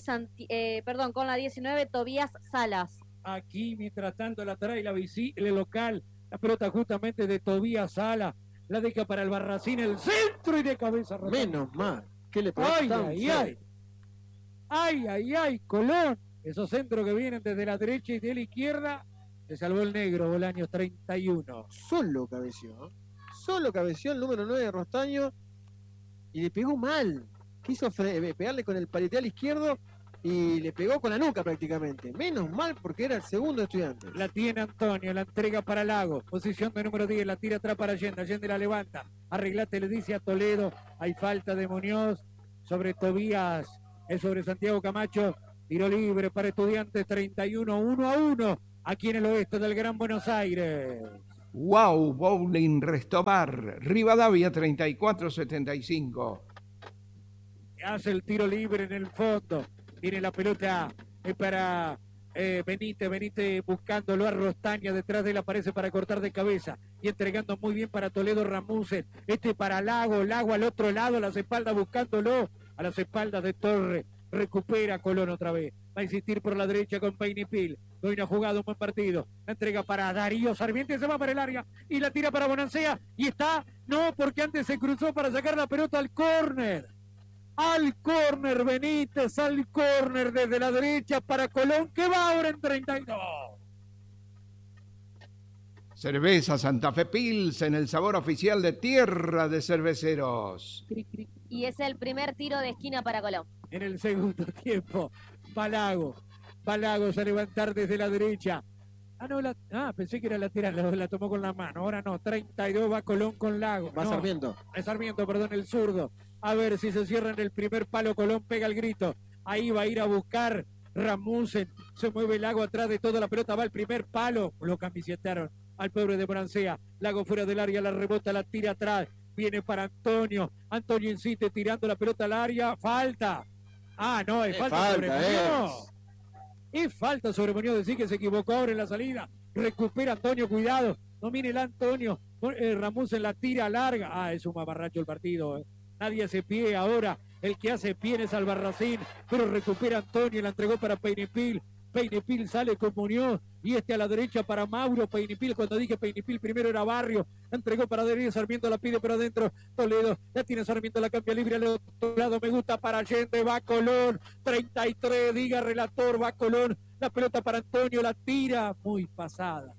19, Tobías Salas. Aquí, mientras tanto, la trae el local. La pelota justamente de Tobías Salas. La deja para el Barracín, el centro y de cabeza. Menos mal. ¿Qué le pasa? Ay, Colón. Esos centros que vienen desde la derecha y de la izquierda. Le salvó el negro, Bolaños, 31. Solo cabeció el número 9 de Rostaño y le pegó mal. Quiso pegarle con el parietal izquierdo y le pegó con la nuca prácticamente. Menos mal porque era el segundo estudiante. La tiene Antonio, la entrega para Lago. Posición de número 10, la tira atrás para Allende. Allende la levanta. Arreglate, le dice a Toledo. Hay falta de Muñoz sobre Tobías. Es sobre Santiago Camacho. Tiro libre para Estudiantes, 31, 1-1. Aquí en el oeste del Gran Buenos Aires. Wow, Bowling Restobar. Rivadavia 34-75. Hace el tiro libre en el fondo. Tiene la pelota para Benítez buscándolo a Rostaña. Detrás de él aparece para cortar de cabeza. Y entregando muy bien para Toledo Ramusen. Para Lago. Lago al otro lado, a las espaldas buscándolo. A las espaldas de Torre. Recupera Colón otra vez. Va a insistir por la derecha con Peinipil. Hoy no ha jugado un buen partido. La entrega para Darío Sarmiento. Se va para el área. Y la tira para Bonancea. Y está. No, porque antes se cruzó para sacar la pelota al córner. Al córner Benítez. Al córner desde la derecha para Colón. Que va ahora en 32. Cerveza Santa Fe Pilsen, el sabor oficial de Tierra de Cerveceros. Y es el primer tiro de esquina para Colón. En el segundo tiempo, Balago a levantar desde la derecha. Pensé que era lateral, la tomó con la mano. Ahora no, 32 va Colón con Lago. Va Sarmiento. Sarmiento, perdón, el zurdo. A ver si se cierra en el primer palo. Colón pega el grito. Ahí va a ir a buscar Ramusen. Se mueve Lago atrás de toda la pelota. Va al primer palo. Lo camisetaron al pobre de Bonancea. Lago fuera del área, la rebota, la tira atrás. Viene para Antonio. Antonio insiste tirando la pelota al área. Falta. No, es falta sobre Muñoz. Es falta sobre Muñoz. Decir que se equivocó ahora en la salida. Recupera Antonio, cuidado. Domine el Antonio. Ramusen la tira larga. Es un mamarracho el partido. Nadie hace pie ahora. El que hace pie es Albarracín. Pero recupera Antonio. La entregó para Peinipil. Peinipil sale con Muñoz y a la derecha para Mauro. Peinipil, cuando dije Peinipil primero era Barrio, la entregó para Darío Sarmiento, la pide pero adentro Toledo, la tiene Sarmiento, la cambia libre al otro lado, me gusta para Allende, va Colón, 33, diga relator, va Colón, la pelota para Antonio, la tira, muy pasado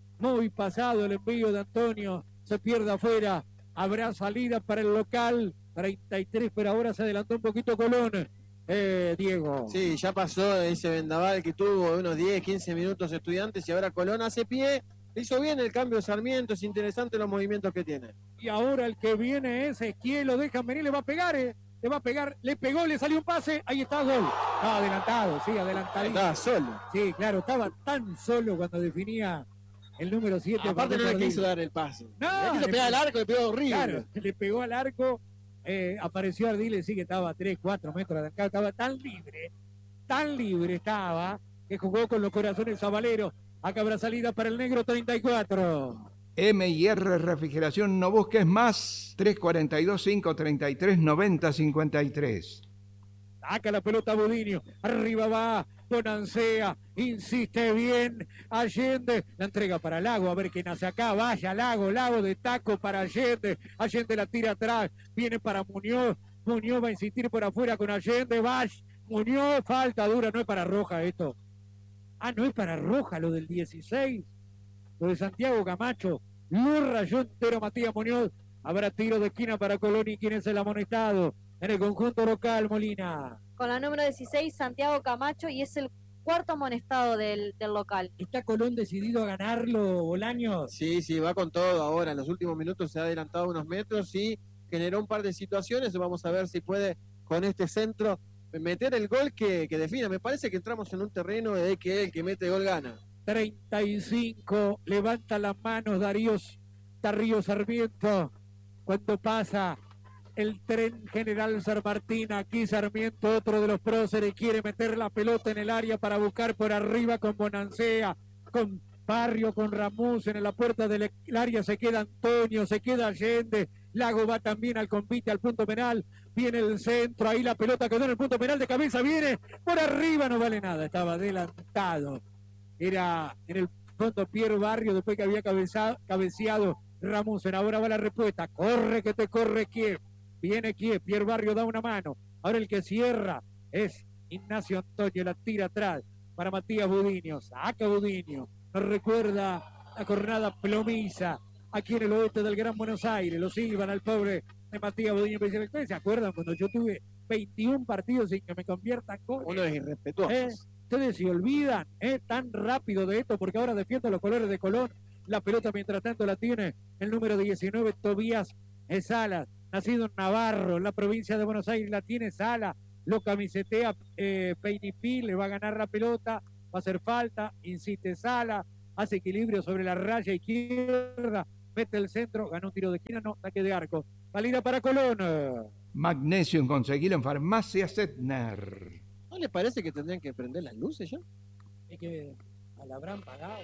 el envío de Antonio, se pierde afuera, habrá salida para el local, 33, pero ahora se adelantó un poquito Colón. Diego. Sí, ya pasó ese vendaval que tuvo de unos 10, 15 minutos Estudiantes y ahora Colón hace pie. Hizo bien el cambio de Sarmiento, es interesante los movimientos que tiene. Y ahora el que viene es Esquiel, lo dejan venir, le va a pegar, le pegó, le salió un pase, ahí está, gol. Estaba adelantado, sí, adelantadito. Estaba solo. Sí, claro, estaba tan solo cuando definía el número 7. Aparte no le quiso dar el pase. No, le quiso pegar al arco, le pegó horrible. Claro, le pegó al arco. Apareció Ardiles, sí que estaba a 3, 4 metros de acá, estaba tan libre estaba, que jugó con los corazones a Valero. Acá habrá salida para el negro, 34. M&R Refrigeración, no busques más, 342-533-90-53. Saca la pelota Budinio, arriba va Bonancea, insiste bien Allende, la entrega para Lago, a ver quién hace acá, vaya Lago de taco para Allende la tira atrás, viene para Muñoz va a insistir por afuera con Allende, vaya Muñoz, falta dura, no es para Roja esto, no es para Roja lo del 16, lo de Santiago Camacho, lo rayó entero Matías Muñoz, habrá tiro de esquina para Colón y quién es el amonestado en el conjunto local, Molina. Con la número 16, Santiago Camacho, y es el cuarto amonestado del local. ¿Está Colón decidido a ganarlo, Bolaños? Sí, va con todo ahora. En los últimos minutos se ha adelantado unos metros y generó un par de situaciones. Vamos a ver si puede con este centro meter el gol que defina. Me parece que entramos en un terreno de que el que mete gol gana. 35, levanta las manos Darío Sarmiento cuando pasa el tren General San Martín. Aquí Sarmiento, otro de los próceres, quiere meter la pelota en el área para buscar por arriba con Bonancea, con Barrio, con Ramusen en la puerta del área. Se queda Antonio, se queda Allende. Lago va también al convite, al punto penal. Viene el centro, ahí la pelota quedó en el punto penal, de cabeza viene por arriba, no vale nada, estaba adelantado. Era en el fondo Pierre Barrio después que había cabeceado Ramusen. Ahora va la respuesta, corre que te corre Kiev. Viene Kiev, Pierre Barrio da una mano. Ahora el que cierra es Ignacio Antonio, la tira atrás para Matías Budinio. Saca Budinio. Nos recuerda la jornada plomiza aquí en el oeste del Gran Buenos Aires. Lo silban al pobre de Matías Bodini. ¿Ustedes se acuerdan cuando yo tuve 21 partidos sin que me conviertan goles? Uno es irrespetuoso. Ustedes se olvidan tan rápido de esto, porque ahora defiende los colores de Colón. La pelota, mientras tanto, la tiene el número 19, Tobías Salas, nacido en Navarro, en la provincia de Buenos Aires. La tiene Sala, lo camisetea Peinipil, le va a ganar la pelota, va a hacer falta, insiste Sala, hace equilibrio sobre la raya izquierda, mete el centro, ganó un tiro de esquina, no, saque de arco. Valida para Colón. Magnesium, conseguilo en Farmacia Setner. ¿No les parece que tendrían que prender las luces ya? Es que la habrán pagado.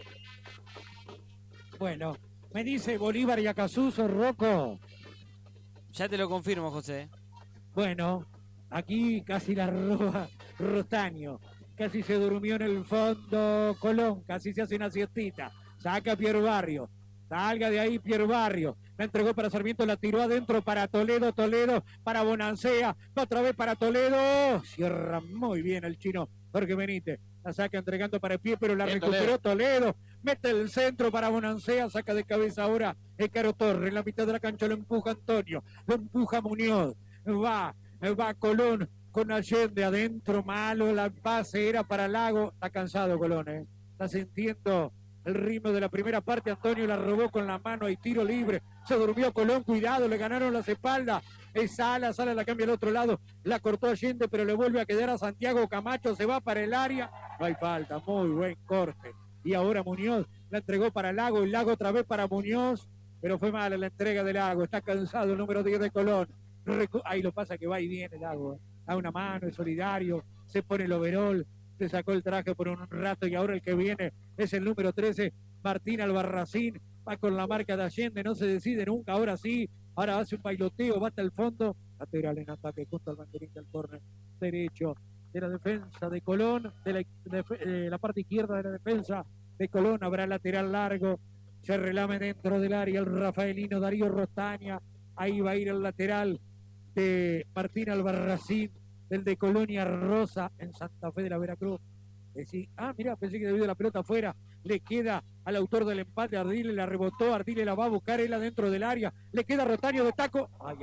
Bueno, me dice Bolívar y Acasuso, Rocco. Ya te lo confirmo, José. Bueno, aquí casi la roba Rostaño. Casi se durmió en el fondo Colón, casi se hace una siestita. Saca Pier Barrio. Salga de ahí Pier Barrio. La entregó para Sarmiento, la tiró adentro para Toledo, para Bonancea, otra vez para Toledo. Cierra muy bien el chino Jorge Benítez. La saca entregando para el pie, pero la recuperó Toledo. Mete el centro para Bonancea, saca de cabeza ahora el Caro Torres. En la mitad de la cancha lo empuja Antonio, lo empuja Muñoz. Va Colón con Allende adentro, malo, la pase era para Lago. Está cansado Colón, está sintiendo el ritmo de la primera parte. Antonio la robó con la mano, hay tiro libre, se durmió Colón, cuidado, le ganaron las espaldas. Es Sala la cambia al otro lado, la cortó Allende, pero le vuelve a quedar a Santiago Camacho, se va para el área, no hay falta, muy buen corte. Y ahora Muñoz la entregó para Lago, y Lago otra vez para Muñoz, pero fue mala la entrega de Lago, está cansado el número 10 de Colón. Ahí lo pasa que va y viene Lago, da una mano, es solidario, se pone el overol, se sacó el traje por un rato y ahora el que viene es el número 13, Martín Albarracín, va con la marca de Allende, no se decide nunca, ahora sí, ahora hace un bailoteo, va hasta el fondo, lateral en ataque junto al banderín del córner derecho de la defensa de Colón, de la parte izquierda de la defensa de Colón, habrá lateral largo, se relame dentro del área el rafaelino Darío Rostaña, ahí va a ir el lateral de Martín Albarracín, del de Colonia Rosa en Santa Fe de la Veracruz. Mirá, pensé que debido a la pelota afuera, le queda al autor del empate, Ardile la rebotó, Ardile la va a buscar él adentro del área, le queda Rotaño de taco, ¡ay,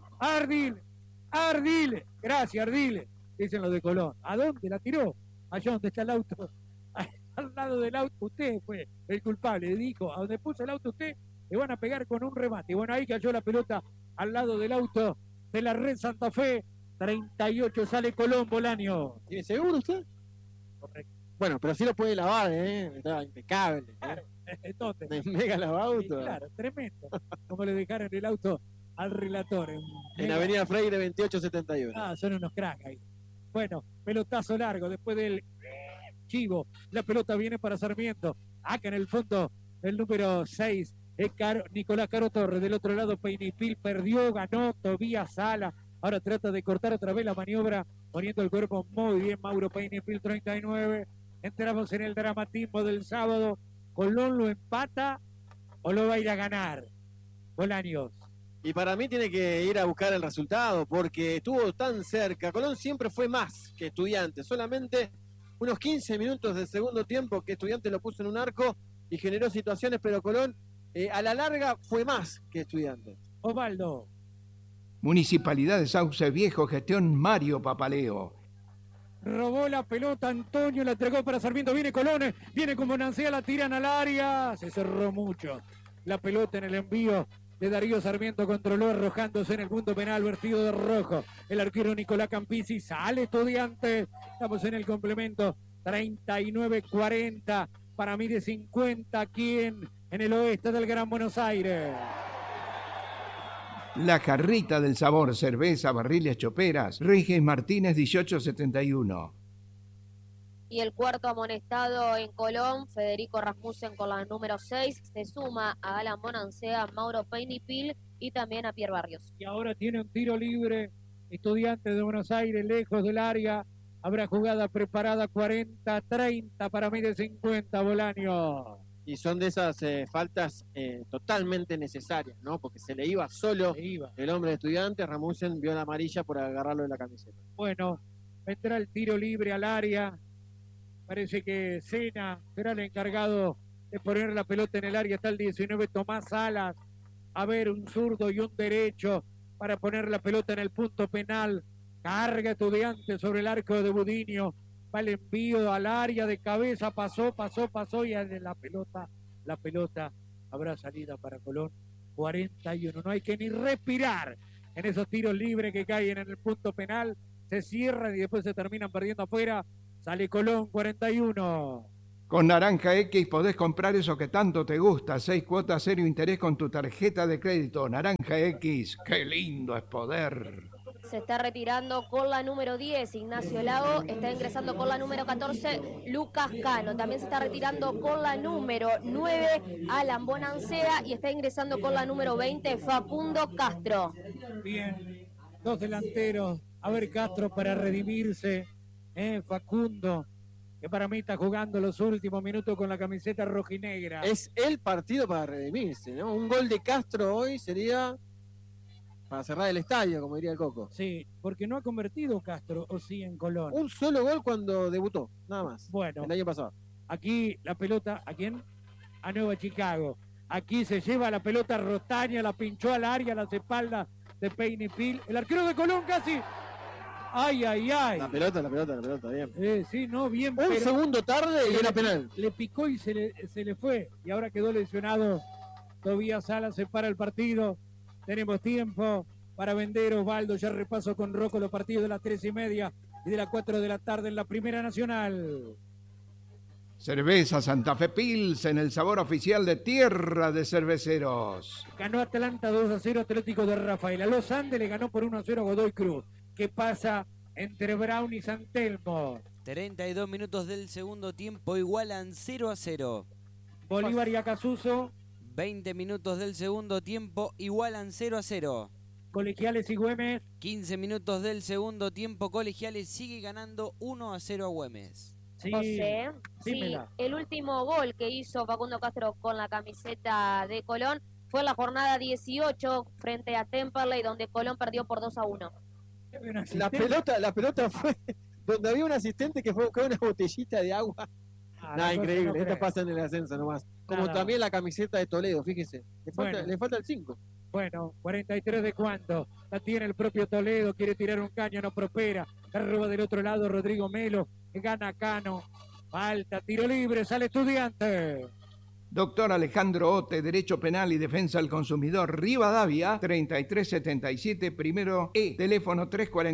Ardile! Gracias, Ardile, dicen los de Colón. ¿A dónde la tiró? Allá donde está el auto, al lado del auto, usted fue el culpable, dijo, a donde puso el auto usted, le van a pegar con un remate. Bueno, ahí cayó la pelota al lado del auto de la Red Santa Fe. 38 sale Colón, Bolaño. ¿Tiene seguro usted? Correcto. Bueno, pero sí lo puede lavar, está impecable. Claro, entonces. Mega lavauto. Claro, tremendo. Como le dejaron el auto al relator. En Avenida Freire 2871. Son unos cracks ahí. Bueno, pelotazo largo después del chivo. La pelota viene para Sarmiento. Acá en el fondo el número 6 es Nicolás Caro Torres. Del otro lado Peinipil perdió, ganó Tobías Sala. Ahora trata de cortar otra vez la maniobra, poniendo el cuerpo muy bien Mauro Peinipil, 39. Entramos en el dramatismo del sábado. ¿Colón lo empata o lo va a ir a ganar? Bolaños. Y para mí tiene que ir a buscar el resultado, porque estuvo tan cerca. Colón siempre fue más que Estudiantes. Solamente unos 15 minutos del segundo tiempo que Estudiantes lo puso en un arco y generó situaciones, pero Colón a la larga fue más que Estudiantes. Osvaldo. Municipalidad de Sauce Viejo, gestión Mario Papaleo. Robó la pelota Antonio, la entregó para Sarmiento, viene Colón, viene con Bonancea, la tiran al área, se cerró mucho. La pelota en el envío de Darío Sarmiento, controló arrojándose en el punto penal, vestido de rojo. El arquero Nicolás Campisi, sale Estudiante, estamos en el complemento, 39-40, para mí de 50 aquí en el oeste del Gran Buenos Aires. La Jarrita del Sabor, cerveza, barriles, choperas, Reyes Martínez 1871. Y el cuarto amonestado en Colón, Federico Rasmussen con la número 6, se suma a Alan Bonancea, Mauro Peinipil y también a Pier Barrios. Y ahora tiene un tiro libre, Estudiantes de Buenos Aires, lejos del área, habrá jugada preparada, 40-30 para mí de 50, Bolaño. Y son de esas faltas totalmente necesarias, ¿no? Porque se le iba solo el hombre de Estudiantes. Rasmussen vio la amarilla por agarrarlo de la camiseta. Bueno, vendrá el tiro libre al área. Parece que Sena será el encargado de poner la pelota en el área. Está el 19, Tomás Salas. A ver, un zurdo y un derecho. para poner la pelota en el punto penal. Carga Estudiantes sobre el arco de Budiño. Va el envío al área de cabeza. Pasó y la pelota habrá salida para Colón. 41. No hay que ni respirar en esos tiros libres que caen en el punto penal. Se cierran y después se terminan perdiendo afuera. Sale Colón, 41. Con Naranja X podés comprar eso que tanto te gusta. 6 cuotas, 0 interés con tu tarjeta de crédito. Naranja X, qué lindo es poder. Se está retirando con la número 10, Ignacio Lago. Está ingresando con la número 14, Lucas Cano. También se está retirando con la número 9, Alan Bonancea. Y está ingresando con la número 20, Facundo Castro. Bien, dos delanteros. A ver, Castro para redimirse. Facundo, que para mí está jugando los últimos minutos con la camiseta rojinegra. Es el partido para redimirse, ¿no? Un gol de Castro hoy sería para cerrar el estadio, como diría el Coco. Sí, porque no ha convertido Castro, o sí, en Colón. Un solo gol cuando debutó, nada más. Bueno, el año pasado. Aquí la pelota, ¿a quién? A Nueva Chicago. Aquí se lleva la pelota Rostaña, la pinchó al área, a las espaldas de Peinipil. El arquero de Colón casi. Ay. La pelota, bien. Sí, no, bien. Un segundo tarde y era penal. Le picó y se le fue. Y ahora quedó lesionado. Tobías Salas se para el partido. Tenemos tiempo para vender, Osvaldo. Ya repaso con Rocco los partidos de las 3:30 y de las 4 de la tarde en la Primera Nacional. Cerveza Santa Fe Pilsen, el sabor oficial de Tierra de Cerveceros. Ganó Atlanta 2-0 Atlético de Rafaela. Los Andes le ganó por 1-0 Godoy Cruz. ¿Qué pasa entre Brown y San Telmo? 32 minutos del segundo tiempo igualan 0-0. Bolívar y Acasuso. 20 minutos del segundo tiempo igualan 0-0. Colegiales y Güemes. 15 minutos del segundo tiempo, Colegiales sigue ganando 1-0 a Güemes. Sí, José, sí, dímela. el último gol que hizo Facundo Castro con la camiseta de Colón fue en la jornada 18 frente a Temperley, donde Colón perdió por 2-1. La pelota fue donde había un asistente que fue a buscar una botellita de agua. Nada, increíble. No Esto pasa en el ascenso nomás. Como Nada. también la camiseta de Toledo, fíjese. Le falta el 5. Bueno, 43 de cuánto. La tiene el propio Toledo, quiere tirar un caño, no prospera. La roba del otro lado Rodrigo Melo, que gana Cano. Falta, tiro libre, sale Estudiante. Doctor Alejandro Ote, Derecho Penal y Defensa del Consumidor, Rivadavia, 3377, primero E, teléfono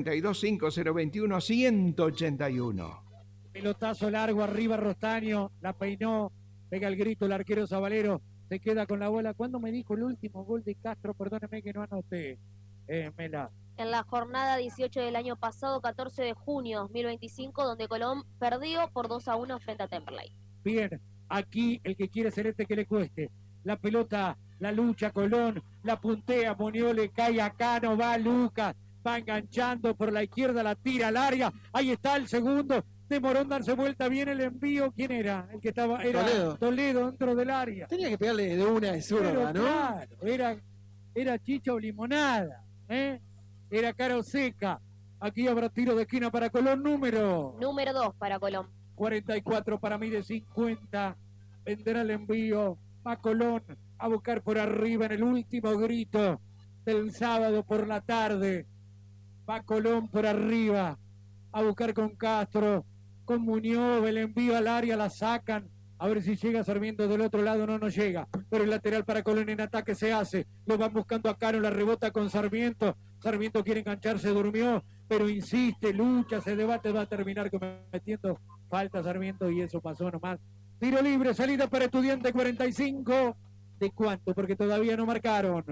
342-5021-181. Pelotazo largo arriba Rostaño, la peinó, pega el grito el arquero Zabalero, se queda con la bola. ¿Cuándo me dijo el último gol de Castro? Perdóneme que no anoté, Mela. En la jornada 18 del año pasado, 14 de junio 2025, donde Colón perdió por 2-1 frente a Temperley. Bien, aquí el que quiere celeste que le cueste. La pelota, la lucha Colón, la puntea, Muñoz le cae a Cano, va Lucas, va enganchando por la izquierda, la tira al área, ahí está el segundo, demoró en darse vuelta, bien el envío. ¿Quién era? El que estaba, era Toledo dentro del área. Tenía que pegarle de una de zurda, ¿no? Claro, era chicha o limonada, era cara o seca. Aquí habrá tiro de esquina para Colón, número 2 para Colón. 44 para mí de 50. Vendrá el envío. Va Colón a buscar por arriba en el último grito del sábado por la tarde. Va Colón por arriba a buscar con Castro, con Muñoz, el envío al área, la sacan. A ver si llega Sarmiento del otro lado, no llega. Pero el lateral para Colón en ataque se hace. Lo van buscando a Cano, la rebota con Sarmiento. Sarmiento quiere engancharse, durmió, pero insiste, lucha, se debate, va a terminar cometiendo falta Sarmiento y eso pasó nomás. Tiro libre, salida para Estudiante 45. ¿De cuánto? Porque todavía no marcaron.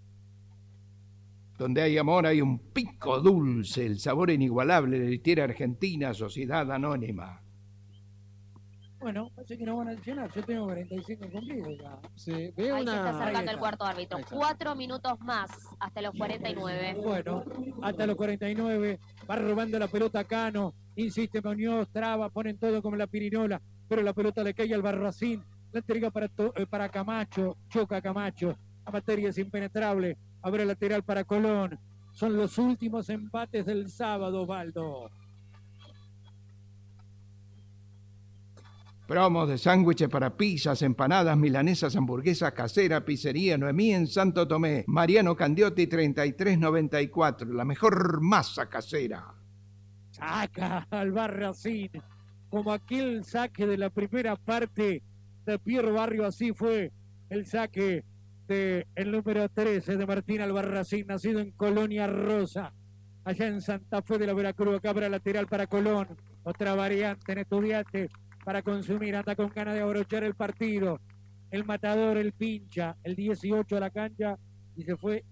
Donde hay amor hay un pico dulce, el sabor inigualable de Litiera Argentina, Sociedad Anónima. Bueno, parece que no van a adicionar. Yo tengo 45 cumplidos ya. Sí, Ahí se está acercando el cuarto árbitro. 4 minutos más hasta los 49. Bueno, hasta los 49. Va robando la pelota Cano. Insiste Muñoz, traba, ponen todo como la pirinola. Pero la pelota le cae al Barracín. La entrega para Camacho. Choca Camacho. La materia es impenetrable. Abre lateral para Colón. Son los últimos empates del sábado, Osvaldo. Promos de sándwiches para pizzas, empanadas, milanesas, hamburguesas caseras, pizzería Noemí en Santo Tomé. Mariano Candiotti 3394, la mejor masa casera. Saca al Barracín, como aquel saque de la primera parte de Pierre Barrio, así fue el saque del número 13 de Martín Albarracín, nacido en Colonia Rosa, allá en Santa Fe de la Veracruz. Cabra lateral para Colón, otra variante en Estudiantes para consumir, anda con ganas de abrochar el partido. El matador, el pincha, el 18 a la cancha y se fue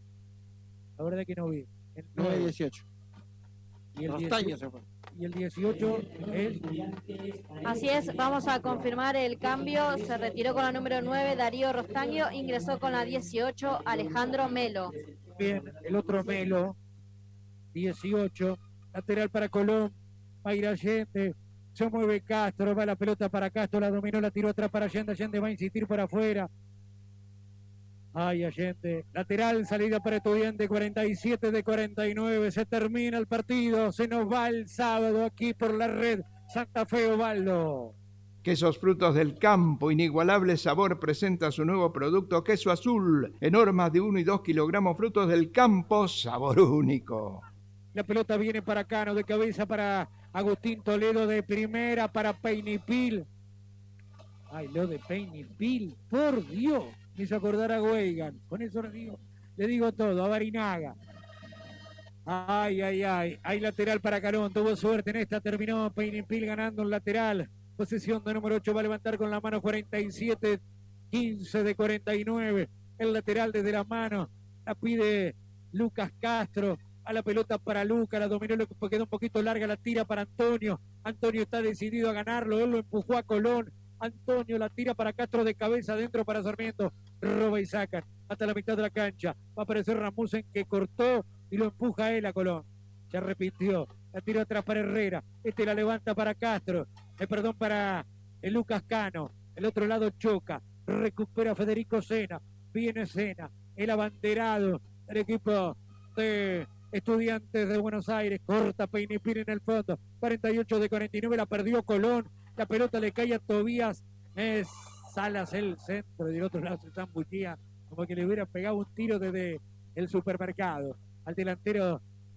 la verdad que no vi. El 18. Y el Rostaño se fue. Y el 18 es... Así es, vamos a confirmar el cambio. Se retiró con la número 9 Darío Rostaño, ingresó con la 18 Alejandro Melo. Bien, el otro Melo, 18, lateral para Colón, va a ir Allende, se mueve Castro, va la pelota para Castro, la dominó, la tiró atrás para Allende, Allende va a insistir por afuera. Ay, Allende, lateral, salida para Estudiante, 47 de 49, se termina el partido, se nos va el sábado aquí por la red Santa Fe Ovaldo. Quesos Frutos del Campo, inigualable sabor, presenta su nuevo producto Queso Azul, en hormas de 1 y 2 kilogramos, Frutos del Campo, sabor único. La pelota viene para Cano, de cabeza para Agustín Toledo, de primera para Peinipil. Ay, lo de Peinipil, por Dios, me hizo acordar a Weigan. Con eso le digo todo, a Barinaga. Ay, hay lateral para Carón, tuvo suerte en esta, terminó Peinipil ganando el lateral. Posesión de número 8, va a levantar con la mano 47, 15 de 49. El lateral desde la mano, la pide Lucas Castro. A la pelota para Lucas, la dominó, quedó un poquito larga, la tira para Antonio. Antonio está decidido a ganarlo, él lo empujó a Colón. Antonio la tira para Castro de cabeza, adentro para Sarmiento. Roba y sacan hasta la mitad de la cancha. Va a aparecer Ramusen que cortó y lo empuja a él a Colón. Se arrepintió, la tiró atrás para Herrera. La levanta para Castro. Para el Lucas Cano. El otro lado choca. Recupera Federico Sena. Viene Sena, el abanderado del equipo de Estudiantes de Buenos Aires. Corta Peinipil en el fondo. 48 de 49, la perdió Colón. La pelota le cae a Tobías. Es Salas el centro. Y del otro lado se zambullía como que le hubiera pegado un tiro desde el supermercado al delantero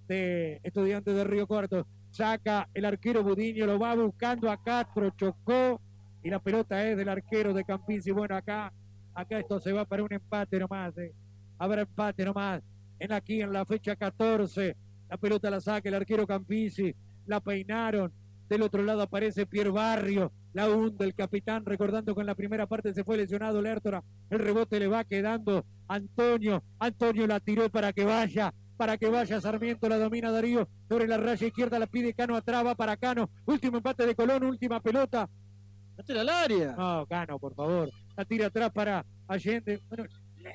de Estudiantes de Río Cuarto. Saca el arquero Budiño, lo va buscando a Castro, chocó y la pelota es del arquero de Campisi. Bueno, acá esto se va para un empate nomás. Habrá empate nomás aquí en la fecha 14. La pelota la saca el arquero Campisi, la peinaron. Del otro lado aparece Pierre Barrio, la hunde el capitán, recordando que en la primera parte se fue lesionado Lertora. El rebote le va quedando Antonio la tiró para que vaya Sarmiento, la domina Darío sobre la raya izquierda, la pide Cano atrás, va para Cano, último empate de Colón, última pelota. ¡Métela al área! No, Cano, por favor, la tira atrás para Allende. Bueno,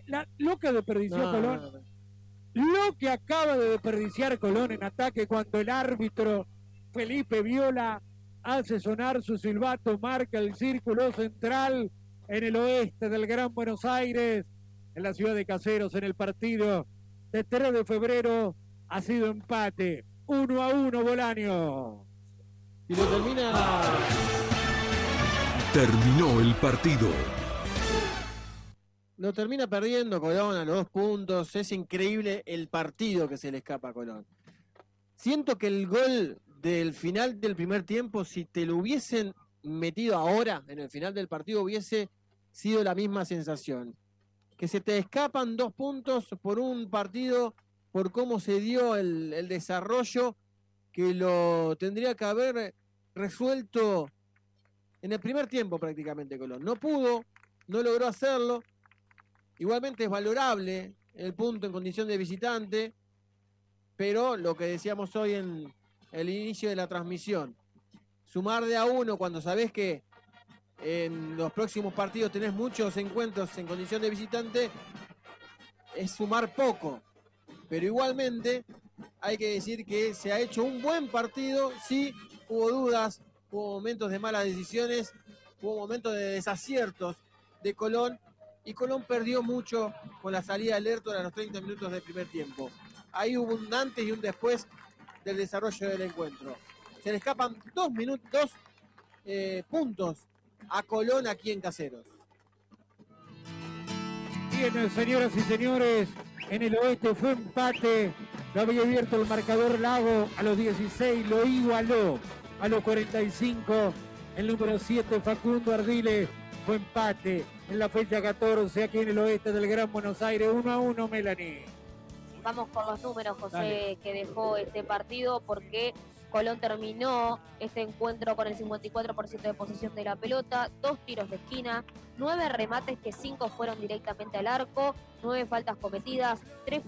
lo que desperdició Colón, lo que acaba de desperdiciar Colón en ataque cuando el árbitro Felipe Viola hace sonar su silbato, marca el círculo central en el oeste del Gran Buenos Aires, en la ciudad de Caseros, en el partido de 3 de febrero. Ha sido empate, 1-1 Bolaño. Y lo terminó el partido. Lo termina perdiendo Colón a los 2 puntos. Es increíble el partido que se le escapa a Colón. Siento que el gol del final del primer tiempo, si te lo hubiesen metido ahora, en el final del partido, hubiese sido la misma sensación. Que se te escapan 2 puntos por un partido, por cómo se dio el desarrollo, que lo tendría que haber resuelto en el primer tiempo prácticamente Colón. No pudo, no logró hacerlo. Igualmente es valorable el punto en condición de visitante, pero lo que decíamos hoy en el inicio de la transmisión, sumar de a 1 cuando sabés que en los próximos partidos tenés muchos encuentros en condición de visitante, es sumar poco, pero igualmente hay que decir que se ha hecho un buen partido. Sí, hubo dudas, hubo momentos de malas decisiones, hubo momentos de desaciertos de Colón, y Colón perdió mucho con la salida de Lertor a los 30 minutos del primer tiempo. Ahí hubo un antes y un después del desarrollo del encuentro. Se le escapan 2 puntos a Colón aquí en Caseros. Bien, señoras y señores, en el oeste fue empate. Lo había abierto el marcador Lago a los 16, lo igualó a los 45. El número 7, Facundo Ardiles, fue empate en la fecha 14 aquí en el oeste del Gran Buenos Aires. 1-1, Melanie. Vamos con los números, José, Dale. que dejó este partido, porque Colón terminó este encuentro con el 54% de posesión de la pelota, 2 tiros de esquina, 9 remates que 5 fueron directamente al arco, 9 faltas cometidas, 3